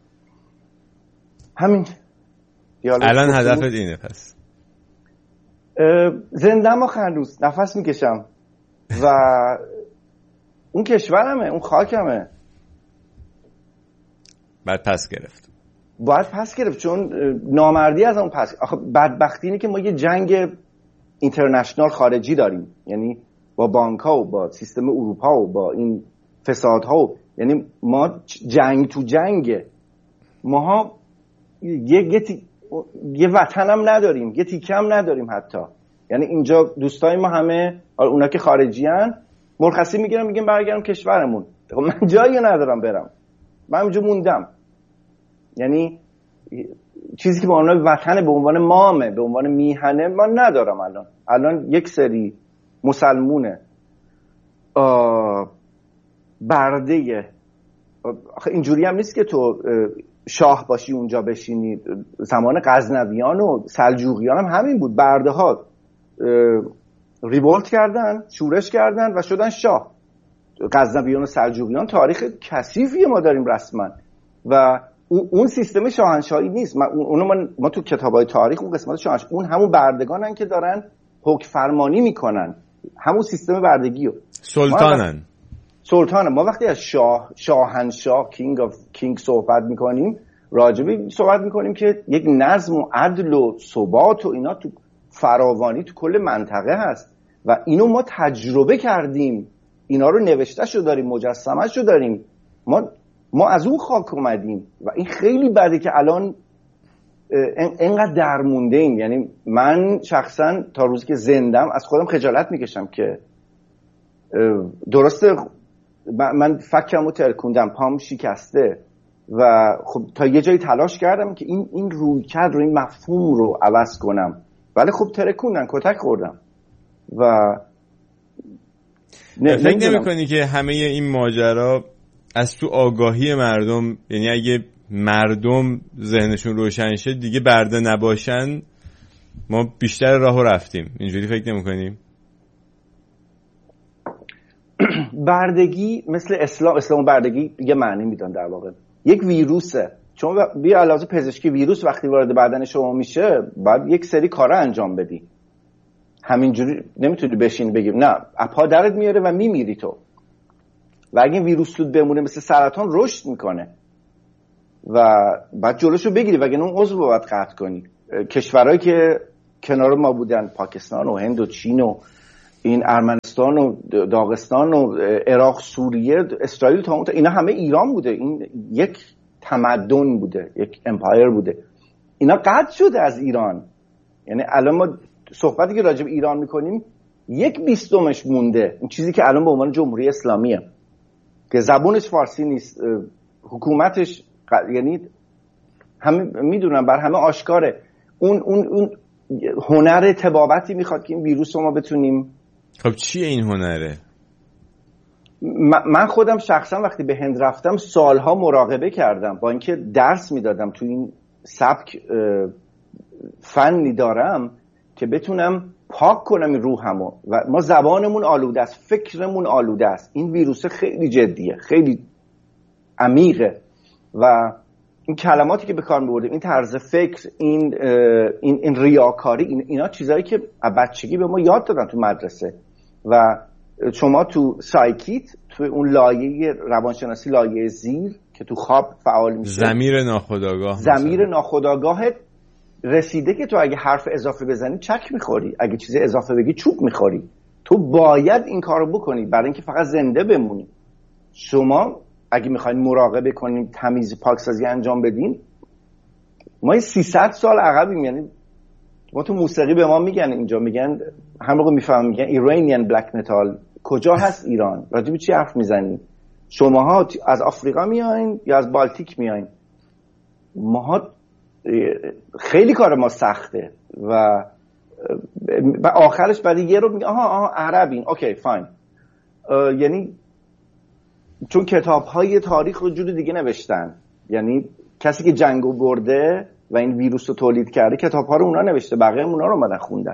Speaker 1: همین.
Speaker 2: الان هدفت اینه پس؟
Speaker 1: زندم آخر روز نفس میکشم و اون کشورمه، اون خاکمه.
Speaker 2: باید پس گرفت چون نامردی از اون پس. آخه بدبختی اینه که ما یه جنگ اینترنشنال خارجی داریم، یعنی با بانک‌ها و با سیستم اروپا و با این فسادها یعنی ما جنگ تو جنگه. ماها یه وطنم نداریم، یه تیکه هم نداریم حتی. یعنی اینجا دوستای ما همه اونا که خارجی ان مرخصی میگیرن میگن برگردم کشورمون. من جایی ندارم برم، من اینجا موندم. یعنی چیزی که به عنوان وطن، به عنوان مامه، به عنوان میهنه من ندارم. الان یک سری مسلمونه برده. آخه اینجوری هم نیست که تو شاه باشی اونجا بشینی. زمان غزنویان و سلجوقیان هم همین بود، برده ها ریولت کردن، شورش کردن و شدن شاه. غزنویان و سلجوقیان تاریخ کثیفی ما داریم رسما و اون سیستم شاهنشاهی نیست. ما تو کتابای تاریخ اون قسمت شاهنشاهی، اون همون بردگانن که دارن حکم فرمانی میکنن، همون سیستم بردگیو. سلطانه. ما وقتی از شاهنشاه کینگ صحبت میکنیم، راجبی صحبت میکنیم که یک نظم و عدل و ثبات و اینا تو فراوانی تو کل منطقه هست و اینو ما تجربه کردیم، اینا رو نوشته‌شو داریم، مجسمه‌شو داریم. ما از اون خاک اومدیم و این خیلی بده که الان اینقدر درمونده ایم. یعنی من شخصا تا روزی که زندم از خودم خجالت میکشم که درسته من فکرمو ترکوندم، پام شکسته و خب تا یه جایی تلاش کردم که این رویکرد رو، این مفهوم رو عوض کنم، ولی خب ترکوندن، کتک خوردم و فکر نمی‌کنی که همه این ماجرا از تو آگاهی مردم، یعنی اگه مردم ذهنشون روشن شه دیگه برده نباشن ما بیشتر راهو رفتیم، اینجوری فکر نمی‌کنیم؟
Speaker 1: بردگی مثل اسلام بردگی یه معنی میدن در واقع، یک ویروسه. چون بی علاوه پزشکی ویروس وقتی وارد بدن شما میشه باید یک سری کارا انجام بدی، همینجوری نمیتونی بشین بگیم نه اپا درت میاره و میمیری تو. و اگه ویروس تو بمونه مثل سرطان رشد میکنه و بعد جلوشو بگیری وگرنه اون عضو باید قطع کنی. کشورهایی که کنار ما بودن، پاکستان و هند و چین و این ارمنستان و داغستان و عراق، سوریه، اسرائیل، تا اینا همه ایران بوده. این یک تمدن بوده، یک امپایر بوده. اینا قطع شده از ایران. یعنی الان ما صحبتی که راجع به ایران میکنیم 1/20 مونده. این چیزی که الان به عنوان جمهوری اسلامیه که زبونش فارسی نیست، حکومتش یعنی همه میدونن، بر همه آشکاره. اون هنر طبابتی میخواد که این ویروس رو ما بتونیم.
Speaker 2: خب چیه این هنره؟
Speaker 1: من خودم شخصا وقتی به هند رفتم سالها مراقبه کردم، با اینکه درس میدادم تو این سبک، فنی دارم که بتونم پاک کنم این روحمو. و ما زبانمون آلوده است، فکرمون آلوده است. این ویروس خیلی جدیه، خیلی عمیقه و این کلماتی که به کار می‌بردیم، این طرز فکر، این ریاکاری، اینا چیزایی که بچگی به ما یاد دادن تو مدرسه. و شما تو سایکیت، تو اون لایه روانشناسی، لایه زیر که تو خواب فعال میشه، ضمیر ناخودآگاهت رسیده که تو اگه حرف اضافه بزنی چک میخوری، اگه چیز اضافه بگی چوب میخوری. تو باید این کارو بکنی برای اینکه فقط زنده بمونی. شما اگه میخواین مراقبه کنین، تمیز پاکسازی انجام بدین، ما 300 سال عقبیم. یعنی ما تو موسیقی به ما میگن، اینجا میگن، هم موقع میفهمم میگن ایرانیان بلک متال. کجا هست ایران؟ راجع به چی حرف میزنین؟ شماها از آفریقا میایین یا از بالتیک میایین؟ ماها خیلی کار ما سخته و آخرش برای یه رو میگه آها عربین، اوکی فاین. یعنی چون کتاب‌های تاریخ رو جور دیگه نوشتن. یعنی کسی که جنگو برده و این ویروس رو تولید کرده کتاب‌ها رو اونا نوشته، بقیه اونا رو اومدن خوندن.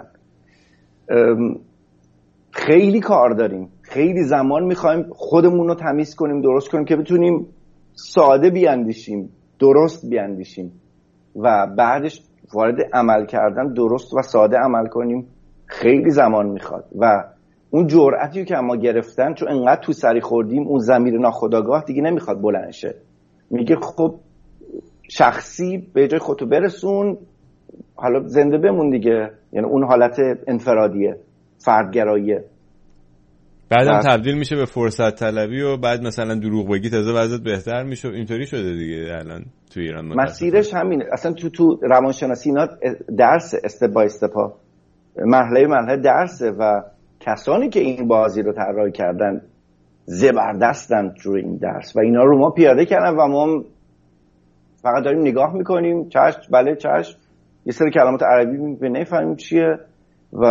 Speaker 1: خیلی کار داریم، خیلی زمان می‌خوایم خودمون رو تمیز کنیم، درست کنیم که بتونیم ساده بیاندیشیم، درست بیاندیشیم و بعدش وارد عمل کردن درست و ساده عمل کنیم. خیلی زمان میخواد و اون جرأتی که ما گرفتن، چون انقدر تو سری خوردیم، اون ضمیر ناخودآگاه دیگه نمیخواد بلند شه. میگه خب شخصی به جای خودتو برسون، حالا زنده بمون دیگه. یعنی اون حالت انفرادیه، فردگراییه.
Speaker 2: بعدم تبدیل میشه به فرصت طلبی و بعد مثلا دروغ بگی تازه وضعیت بهتر میشه. اینطوری شده دیگه الان تو ایران.
Speaker 1: مسیرش همینه. اصلا تو روانشناسی اینا درس استپ بای استپ، مرحله درسه و کسانی که این بازی رو طراحی کردن زبردستن روی این درس و اینا رو ما پیاده کردن و ما فقط داریم نگاه میکنیم. چشم، بله چشم، یه سری کلمات عربی نمیفهمیم چیه و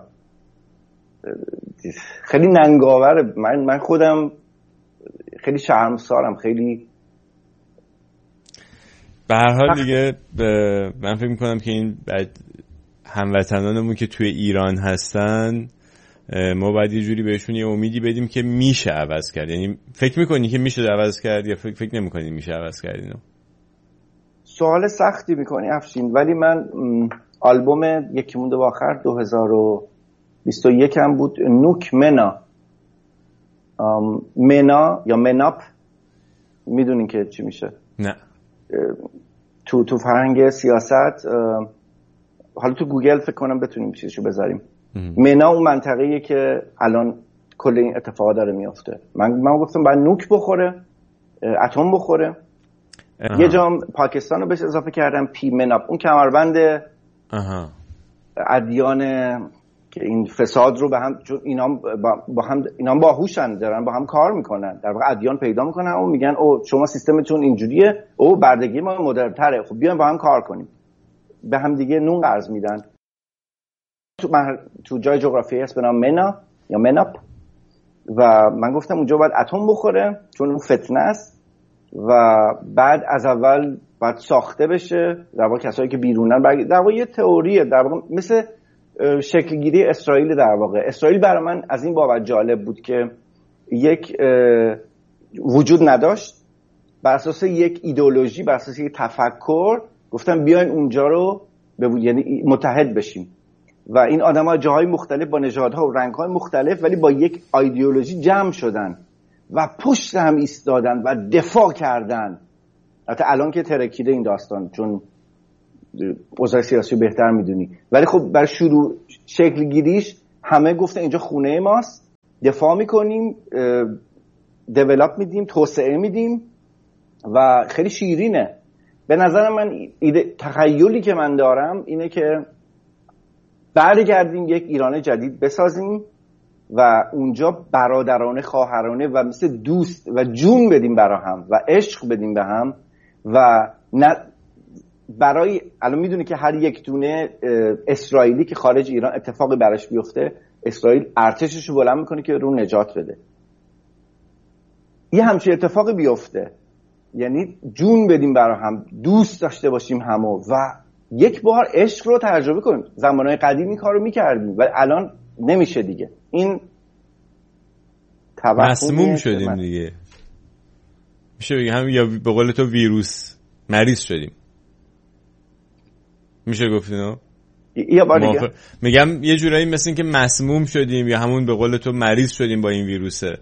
Speaker 1: خیلی ننگاوره. من خودم خیلی شرمسارم. خیلی
Speaker 2: به هر حال دیگه من فکر میکنم که این هموطنانمون که توی ایران هستن، ما باید یه جوری بهشون یه امیدی بدیم که میشه عوض کرد. یعنی فکر میکنی که میشه عوض کرد یا فکر نمیکنی میشه عوض کرد اینو؟
Speaker 1: سوال سختی میکنی افشین، ولی من آلبوم یکی مونده با آخر 2021 هم بود، نوک منا یا مناپ، میدونین که چی میشه؟
Speaker 2: نه.
Speaker 1: تو فرهنگ سیاست، حالا تو گوگل فکر کنم بتونیم چیزشو بذاریم. منا اون منطقه‌ایه که الان کل این اتفاقا داره میفته. من گفتم باید نوک بخوره، اتم بخوره. یه جام پاکستان رو بهش اضافه کردم، پی مناپ، اون کمربند ادیان که این فساد رو به هم، چون اینا باهوشن، دارن با هم کار میکنن، در واقع ادیان پیدا میکنن و میگن او شما سیستمتون اینجوریه، او بردگی ما مدرن‌تره، خب بیایم با هم کار کنیم. به هم دیگه نون قرض میدن. تو جای جغرافیایی هست به نام منا یا مناپ و من گفتم اونجا باید اتم بخوره چون اون فتنه است و بعد از اول باید ساخته بشه. در واقع کسایی که بیرونن، در واقع یه تئوریه، در واقع مثل شکلگیری اسرائیل. در واقع اسرائیل برای من از این بابت جالب بود که یک وجود نداشت، بر اساس یک ایدئولوژی، بر اساس یک تفکر گفتم بیاین اونجا رو یعنی متحد بشیم و این آدم‌ها جاهای مختلف با نژادها و رنگ‌های مختلف ولی با یک ایدئولوژی جمع شدن و پشت هم ایستادن و دفاع کردن حتی الان که ترکیده این داستان چون اوضاع سیاسی بهتر میدونی، ولی خب برای شروع شکل گیریش همه گفتن اینجا خونه ماست، دفاع میکنیم، دیولپ میدیم، توسعه میدیم و خیلی شیرینه. به نظر من تخیلی که من دارم اینه که برگردیم یک ایران جدید بسازیم و اونجا برادرانه خواهرانه و مثل دوست و جون بدیم برای هم و عشق بدیم به هم و نه برای الان میدونی که هر یک دونه اسرائیلی که خارج ایران اتفاقی براش بیفته اسرائیل ارتشش رو بلند میکنه که رو نجات بده. یه همچین اتفاقی بیفته یعنی جون بدیم برای هم، دوست داشته باشیم همو و یک بار عشق رو تجربه کنیم. زمانهای قدیم این کار رو میکردیم و الان نمیشه دیگه. این
Speaker 2: مسموم شدیم دیگه، میشه بگیم هم یا به قول تو ویروس مریض شدیم، میشه گفت اینو؟
Speaker 1: یا بار دیگه
Speaker 2: میگم یه جورایی مثل این که مسموم شدیم یا همون به قول تو مریض شدیم با این ویروسه.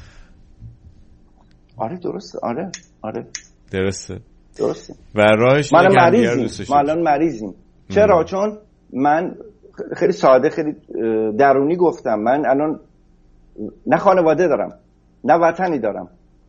Speaker 1: آره درسته، آره
Speaker 2: درسته
Speaker 1: و
Speaker 2: راهش
Speaker 1: ما الان مریضیم. چرا؟ چون من خیلی ساده خیلی درونی گفتم، من الان نه خانواده دارم نه وطنی دارم،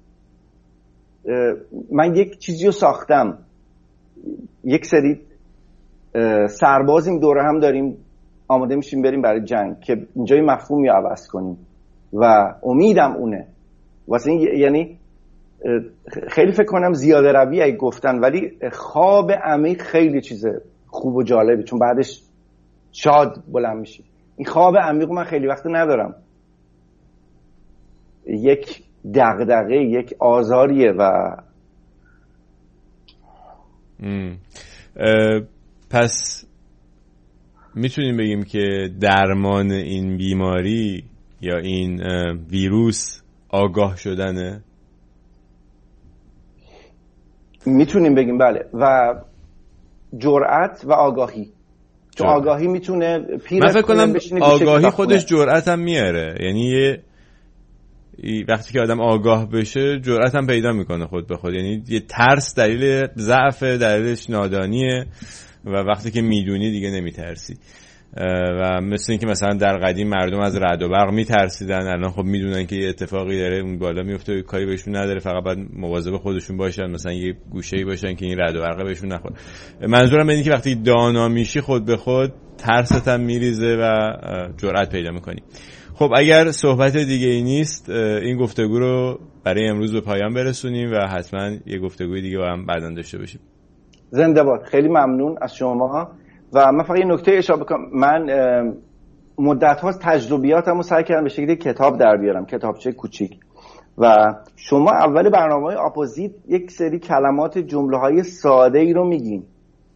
Speaker 1: من یک چیزی رو ساختم، یک سری سربازیم دوره هم داریم آماده میشیم بریم برای جنگ که اینجای مفهومی عوض کنیم و امیدم اونه واسه این. یعنی خیلی فکر کنم زیاده روی اگه گفتن، ولی خواب عمیق خیلی چیز خوب و جالبی چون بعدش شاد بلند میشی. این خواب عمیق من خیلی وقت ندارم، یک دغدغه یک آزاریه و
Speaker 2: پس میتونیم بگیم که درمان این بیماری یا این ویروس آگاه شدنه؟
Speaker 1: میتونیم بگیم بله، و جرأت و آگاهی. چون آگاهی میتونه
Speaker 2: من فکر کنم آگاهی خودش جرأت هم میاره، یعنی وقتی که آدم آگاه بشه جرأت هم پیدا میکنه خود به خود. یعنی یه ترس دلیل ضعف، دلیلش نادانیه و وقتی که میدونی دیگه نمیترسی. و مثل این که مثلا در قدیم مردم از رعد و برق میترسیدن، الان خب میدونن که یه اتفاقی داره اون بالا میفته و کاری بهشون نداره، فقط باید مواظب خودشون باشن، مثلا یه گوشه‌ای باشن که این رعد و برق بهشون نخوره. منظورم اینه که وقتی دانا میشی خود به خود ترست هم میریزه و جرأت پیدا میکنی. خب اگر صحبت دیگه ای نیست این گفتگو رو برای امروز به پایان برسونیم و حتما یه گفتگوی دیگه با هم بعداً داشته باشیم.
Speaker 1: زنده باد. خیلی ممنون از شما. و من فقط یه نکته اشاره بکنم، من مدت هاست تجربیاتم رو سعی کردم به شکلی کتاب در بیارم، کتابچه کوچیک، و شما اول برنامه اپوزیت یک سری کلمات جمله های ساده ای رو میگین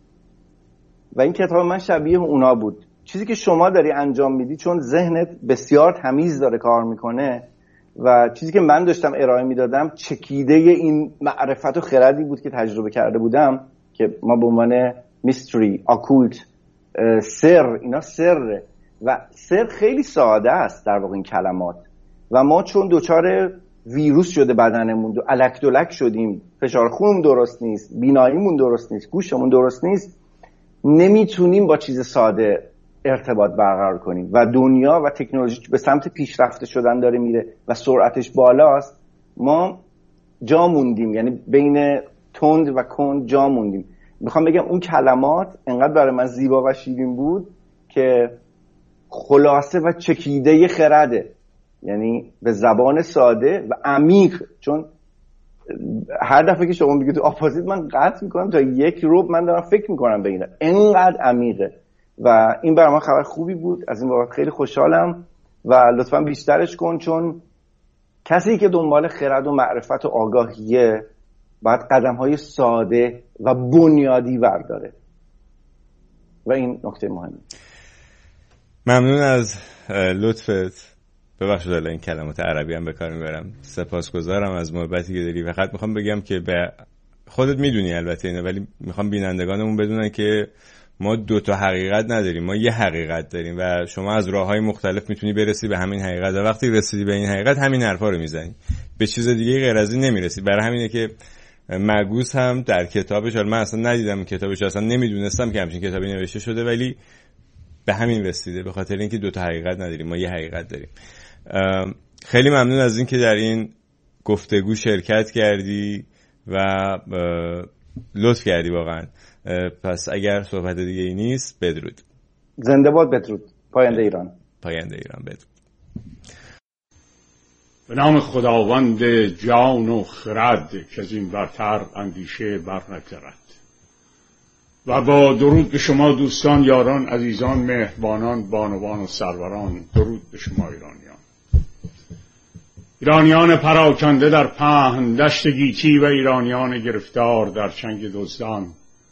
Speaker 1: و این کتاب من شبیه اونا بود. چیزی که شما داری انجام میدی چون ذهنت بسیار تمیز داره کار میکنه و چیزی که من داشتم ارائه میدادم چکیده این معرفت و خردی بود که تجربه کرده بودم که ما به عنوان میستری، آکولت، سر، اینا سره و سر خیلی ساده است در واقع این کلمات و ما چون دوچار ویروس شده بدنمون و الک دلک شدیم، فشار خون درست نیست، بیناییمون درست نیست، گوشمون درست نیست، نمیتونیم با چیز ساده ارتباط برقرار کنیم و دنیا و تکنولوژی به سمت پیشرفته شدن داره میره و سرعتش بالاست. ما جا موندیم، یعنی بین تند و کند جا موندیم. میخوام بگم اون کلمات انقدر برای من زیبا و شیرین بود که خلاصه و چکیده خرده، یعنی به زبان ساده و عمیق. چون هر دفعه که شما میگید تو اپوزیت من قطع میکنم تا یک روب من دارم فکر میکنم به اینه، انقدر عمیقه و این برای من خبر خوبی بود. از این بابت خیلی خوشحالم و لطفا بیشترش کن، چون کسی که دنبال خرد و معرفت و آگاهیه باید قدم‌های ساده و بنیادی برداره و این نکته مهمه.
Speaker 2: ممنون از لطفت. ببخشید الان این کلمات عربی هم به کار میبرم. سپاسگزارم از محبتی که داری. فقط میخوام بگم که به خودت میدونی البته اینه، ولی میخوام بینندگانمون بدونن که ما دو تا حقیقت نداریم، ما یه حقیقت داریم و شما از راههای مختلف میتونی برسی به همین حقیقت و وقتی رسیدی به این حقیقت همین حرفا رو میزنی، به چیز دیگه غیر از این نمیرسی. برای همینه که مگوس هم در کتابش، من اصلا ندیدم کتابش، اصلا نمیدونستم که همچین کتابی نوشته شده، ولی به همین رسیده، به خاطر اینکه دو تا حقیقت نداریم، ما یه حقیقت داریم. خیلی ممنون از این که در این گفتگو شرکت کردی و لطف کردی واقعا. پس اگر صحبت دیگه ای نیست، بدرود.
Speaker 1: زنده باد. بدرود. پاینده ایران.
Speaker 2: پاینده ایران. بدرود.
Speaker 3: به نام خداوند جان و خرد که از این برتر اندیشه بر نگذرد. و با درود به شما دوستان، یاران، عزیزان، مهربانان، بانوان و سروران، درود به شما ایرانیان پراکنده در پهن دشت گیتی و ایرانیان گرفتار در چنگ دزدان،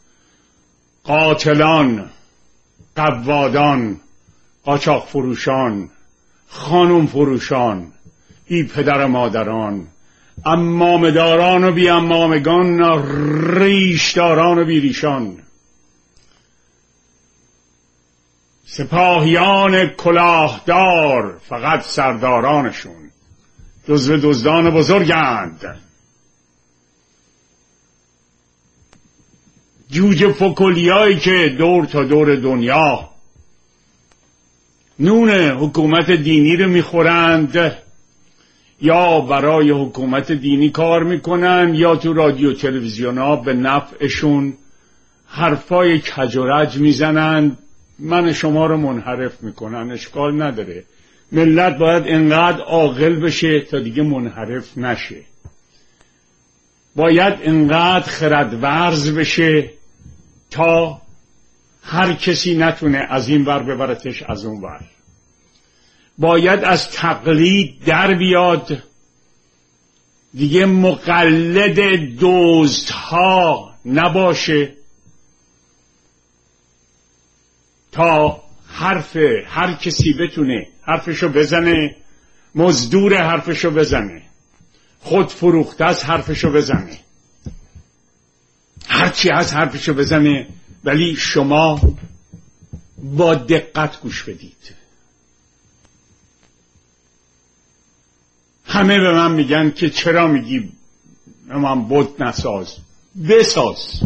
Speaker 3: قاتلان، قوادان، قاچاق فروشان، خانم فروشان، بی پدر مادران، امامداران و بی امامگان، ریشداران و بی ریشان، سپاهیان کلاهدار، فقط سردارانشون جزو دزدان بزرگند، جوجه فکولیایی که دور تا دور دنیا نون حکومت دینی رو میخورند، یا برای حکومت دینی کار میکنن، یا تو رادیو تلویزیون ها به نفعشون حرفای کج و رج میزنن، من شما رو منحرف میکنن. اشکال نداره، ملت باید انقدر عاقل بشه تا دیگه منحرف نشه، باید انقدر خردورز بشه تا هر کسی نتونه از این ور ببرتش از اون ور، باید از تقلید در بیاد، دیگه مقلد دزدها نباشه، تا حرف هر کسی بتونه حرفشو بزنه، مزدور حرفشو بزنه، خود فروخته از حرفشو بزنه، هرچی از حرفشو بزنه. ولی شما با دقت گوش بدید. همه به من میگن که چرا میگی من بت نساز؟ بساز.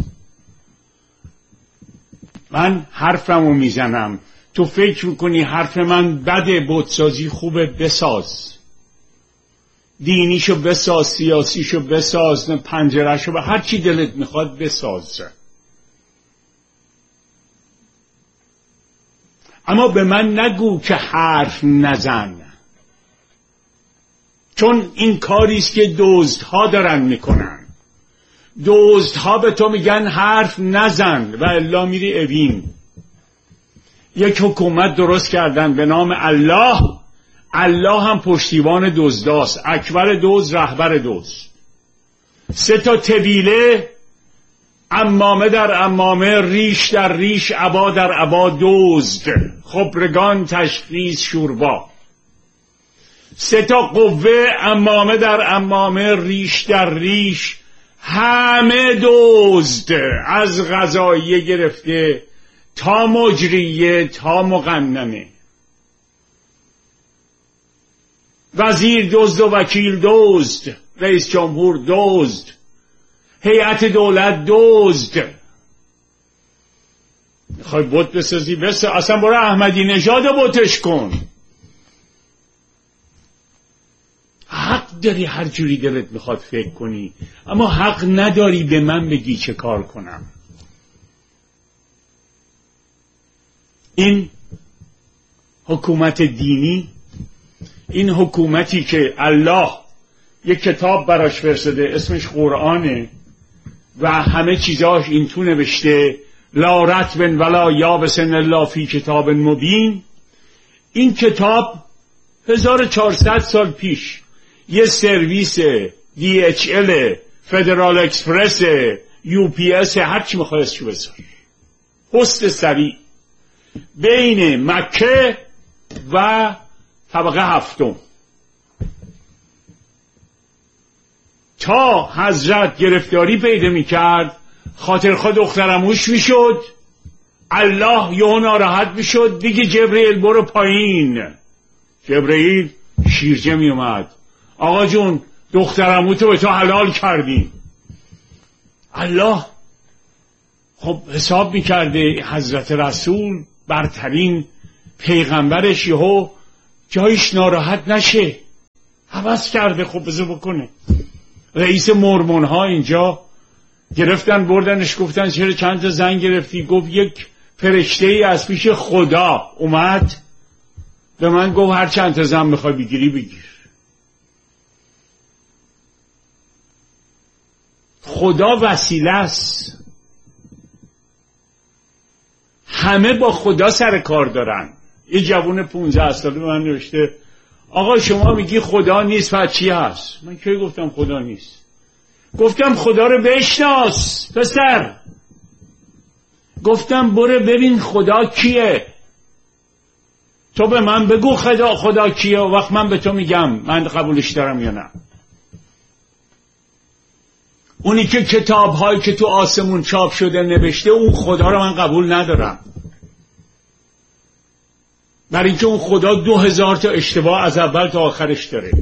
Speaker 3: من حرفمو میزنم، تو فکر میکنی حرف من بده، بتسازی خوبه، بساز. دینیشو بساز، سیاسیشو بساز، پنجرهشو هر چی دلت میخواد بساز. اما به من نگو که حرف نزن، چون این کاریست که دزدها دارن میکنن. دزدها به تو میگن حرف نزن و الا میری اوین. یک حکومت درست کردن به نام الله، الله هم پشتیبان دزداست، اکبر دزد، رهبر دزد. 3 تا طویله، عمامه در عمامه، ریش در ریش، عبا در عبا، دزد، خبرگان، تشخیص، شوربا. 3 تا قوه، عمامه در عمامه، ریش در ریش، همه دزد، از قضاییه گرفته تا مجریه تا مقننه. وزیر دزد و وکیل دزد، رئیس جمهور دزد، هیئت دولت دزد. میخوای بت بسازی؟ اصلا برو احمدی نژاد بتش کن. حق داری هر جوری دلت میخواد فکر کنی، اما حق نداری به من بگی چه کار کنم. این حکومت دینی، این حکومتی که الله یک کتاب براش فرستاده اسمش قرآنه و همه چیزاش این تو نوشته لا رطب ولا یابس الا فی کتاب مبین. این کتاب 1400 سال پیش یه سرویس DHL، فدرال اکسپرس، UPS، هر چی میخوای اسمش بذار، پست سریع بین مکه و طبقه 7 تا حضرت گرفتاری پیدا میکرد، خاطرخواه دخترموش میشد، الله یهو ناراحت میشد، دیگه جبرئیل برو پایین. جبرئیل شیرجه میومد، آقا جون دخترموتو به تو حلال کردیم. الله خب حساب میکرده حضرت رسول برترین پیغمبرش یهو جایش ناراحت نشه، هوس کرده خب بذار بکنه. رئیس مرمون ها اینجا گرفتن بردنش، گفتن چرا چند تا زن گرفتی؟ گفت یک فرشته ای از پیش خدا اومد به من گفت هر چند تا زن میخوای بگیری بگیر. خدا وسیله است، همه با خدا سر کار دارن. یه جوون 15 ساله به من نوشته آقا شما میگی خدا نیست، پس چی هست؟ من کی گفتم خدا نیست؟ گفتم خدا رو بشناس پسر، گفتم برو ببین خدا کیه، تو به من بگو خدا کیه و وقت من به تو میگم من قبولش دارم یا نه. اونی که کتاب‌هایی که تو آسمون چاپ شده نوشته اون خدا رو من قبول ندارم، برای اینکه اون خدا 2000 تا اشتباه از اول تا آخرش داره.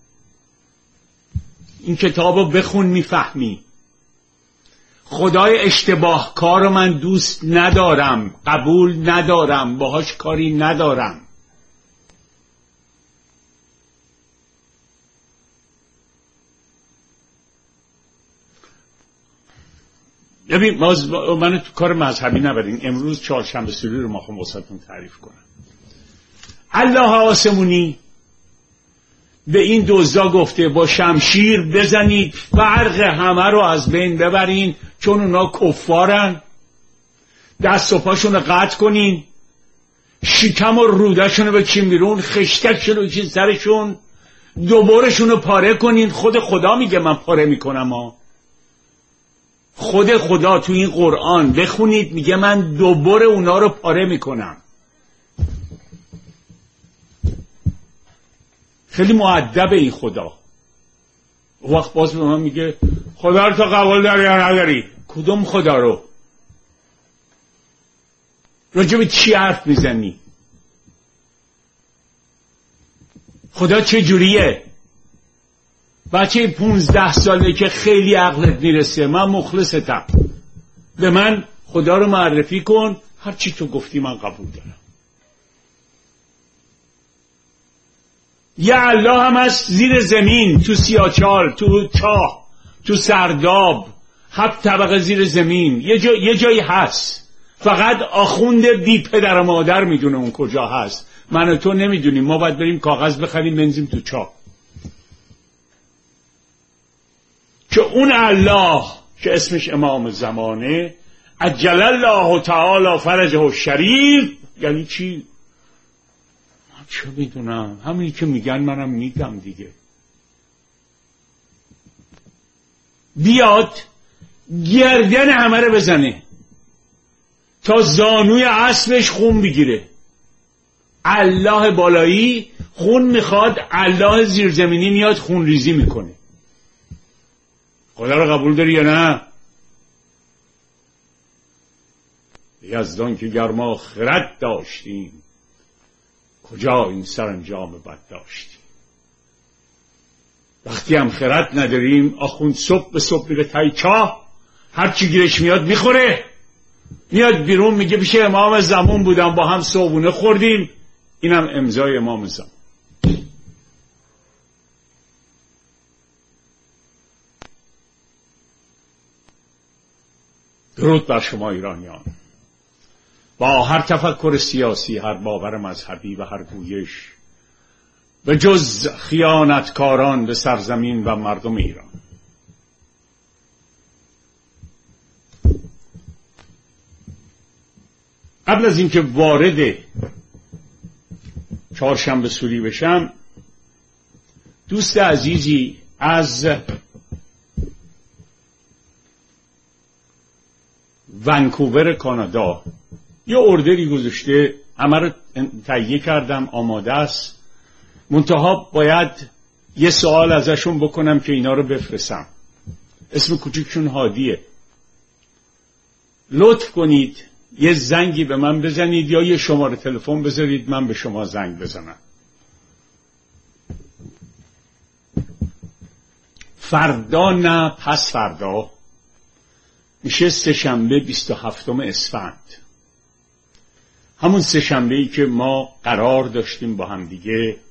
Speaker 3: این کتاب رو بخون میفهمی. خدای اشتباه کار رو من دوست ندارم، قبول ندارم، باهاش کاری ندارم. ببین من تو کار مذهبی نبرین، امروز چهارشنبه سوری رو ما خواهم واسهتون تعریف کنم. الله آسمونی به این دزدا گفته با شمشیر بزنید، فرق همه رو از بین ببرین چون اونا کفارن، دست و پاشون رو قطع کنین، شکم و رودشون رو بکشین بیرون، خشتکشون رو بکشین سرشون، دوبارشون رو پاره کنین. خود خدا میگه من پاره میکنم ها. خود خدا تو این قرآن بخونید میگه من دوباره اونا رو پاره میکنم. خیلی مؤدب این خدا. وقت باز به من میگه خدا رو تو قبول داری یا نداری؟ کدوم خدا رو؟ راجع به چی حرف میزنی؟ خدا چه جوریه؟ بچه 15 ساله که خیلی عقلت میرسه، من مخلصتم، به من خدا رو معرفی کن، هر چی تو گفتی من قبول دارم. یه الله هم هست زیر زمین، تو سیاچال، تو چاه، تو سرداب، 7 طبقه زیر زمین یه جایی هست. فقط آخوند بی پدر و مادر میدونه اون کجا هست، من و تو نمیدونیم. ما باید بریم کاغذ بخریم بنزیم تو چاه که اون الله که اسمش امام زمانه عجل الله تعالی فرجه الشریف. یعنی چی؟ چه میدونم، همینی که میگن منم میگم دیگه. بیاد گردن همه رو بزنه تا زانوی اسبش خون بگیره. الله بالایی خون میخواد، الله زیرزمینی میاد خون ریزی میکنه. خدا رو قبول داری یا نه؟ یزدان که گرما خرد داشتیم، کجا این سرانجام بد داشتیم. وقتی هم خرد نداریم آخوند صبح به صبح میره تای چاه، هر چی گیرش میاد میخوره، میاد بیرون میگه پیش امام زمان بودم با هم صبحونه خوردیم. اینم امضای امام زمان. درود بر شما ایرانیان. با هر تفکر سیاسی، هر باور مذهبی و هر گویش، به جز خیانتکاران به سرزمین و مردم ایران. قبل از اینکه وارد چهارشنبه سوری بشم، دوست عزیزی از ونکوور کانادا یه اوردری گذاشته، همه رو تهیه کردم، آماده است، منتها باید یه سوال ازشون بکنم که اینا رو بفرستم. اسم کوچیکشون هادیه. لطف کنید یه زنگی به من بزنید یا یه شماره تلفن بذارید من به شما زنگ بزنم. فردا نه پس فردا میشه سه‌شنبه 27 اسفند، همون سه‌شنبه‌ای که ما قرار داشتیم با هم دیگه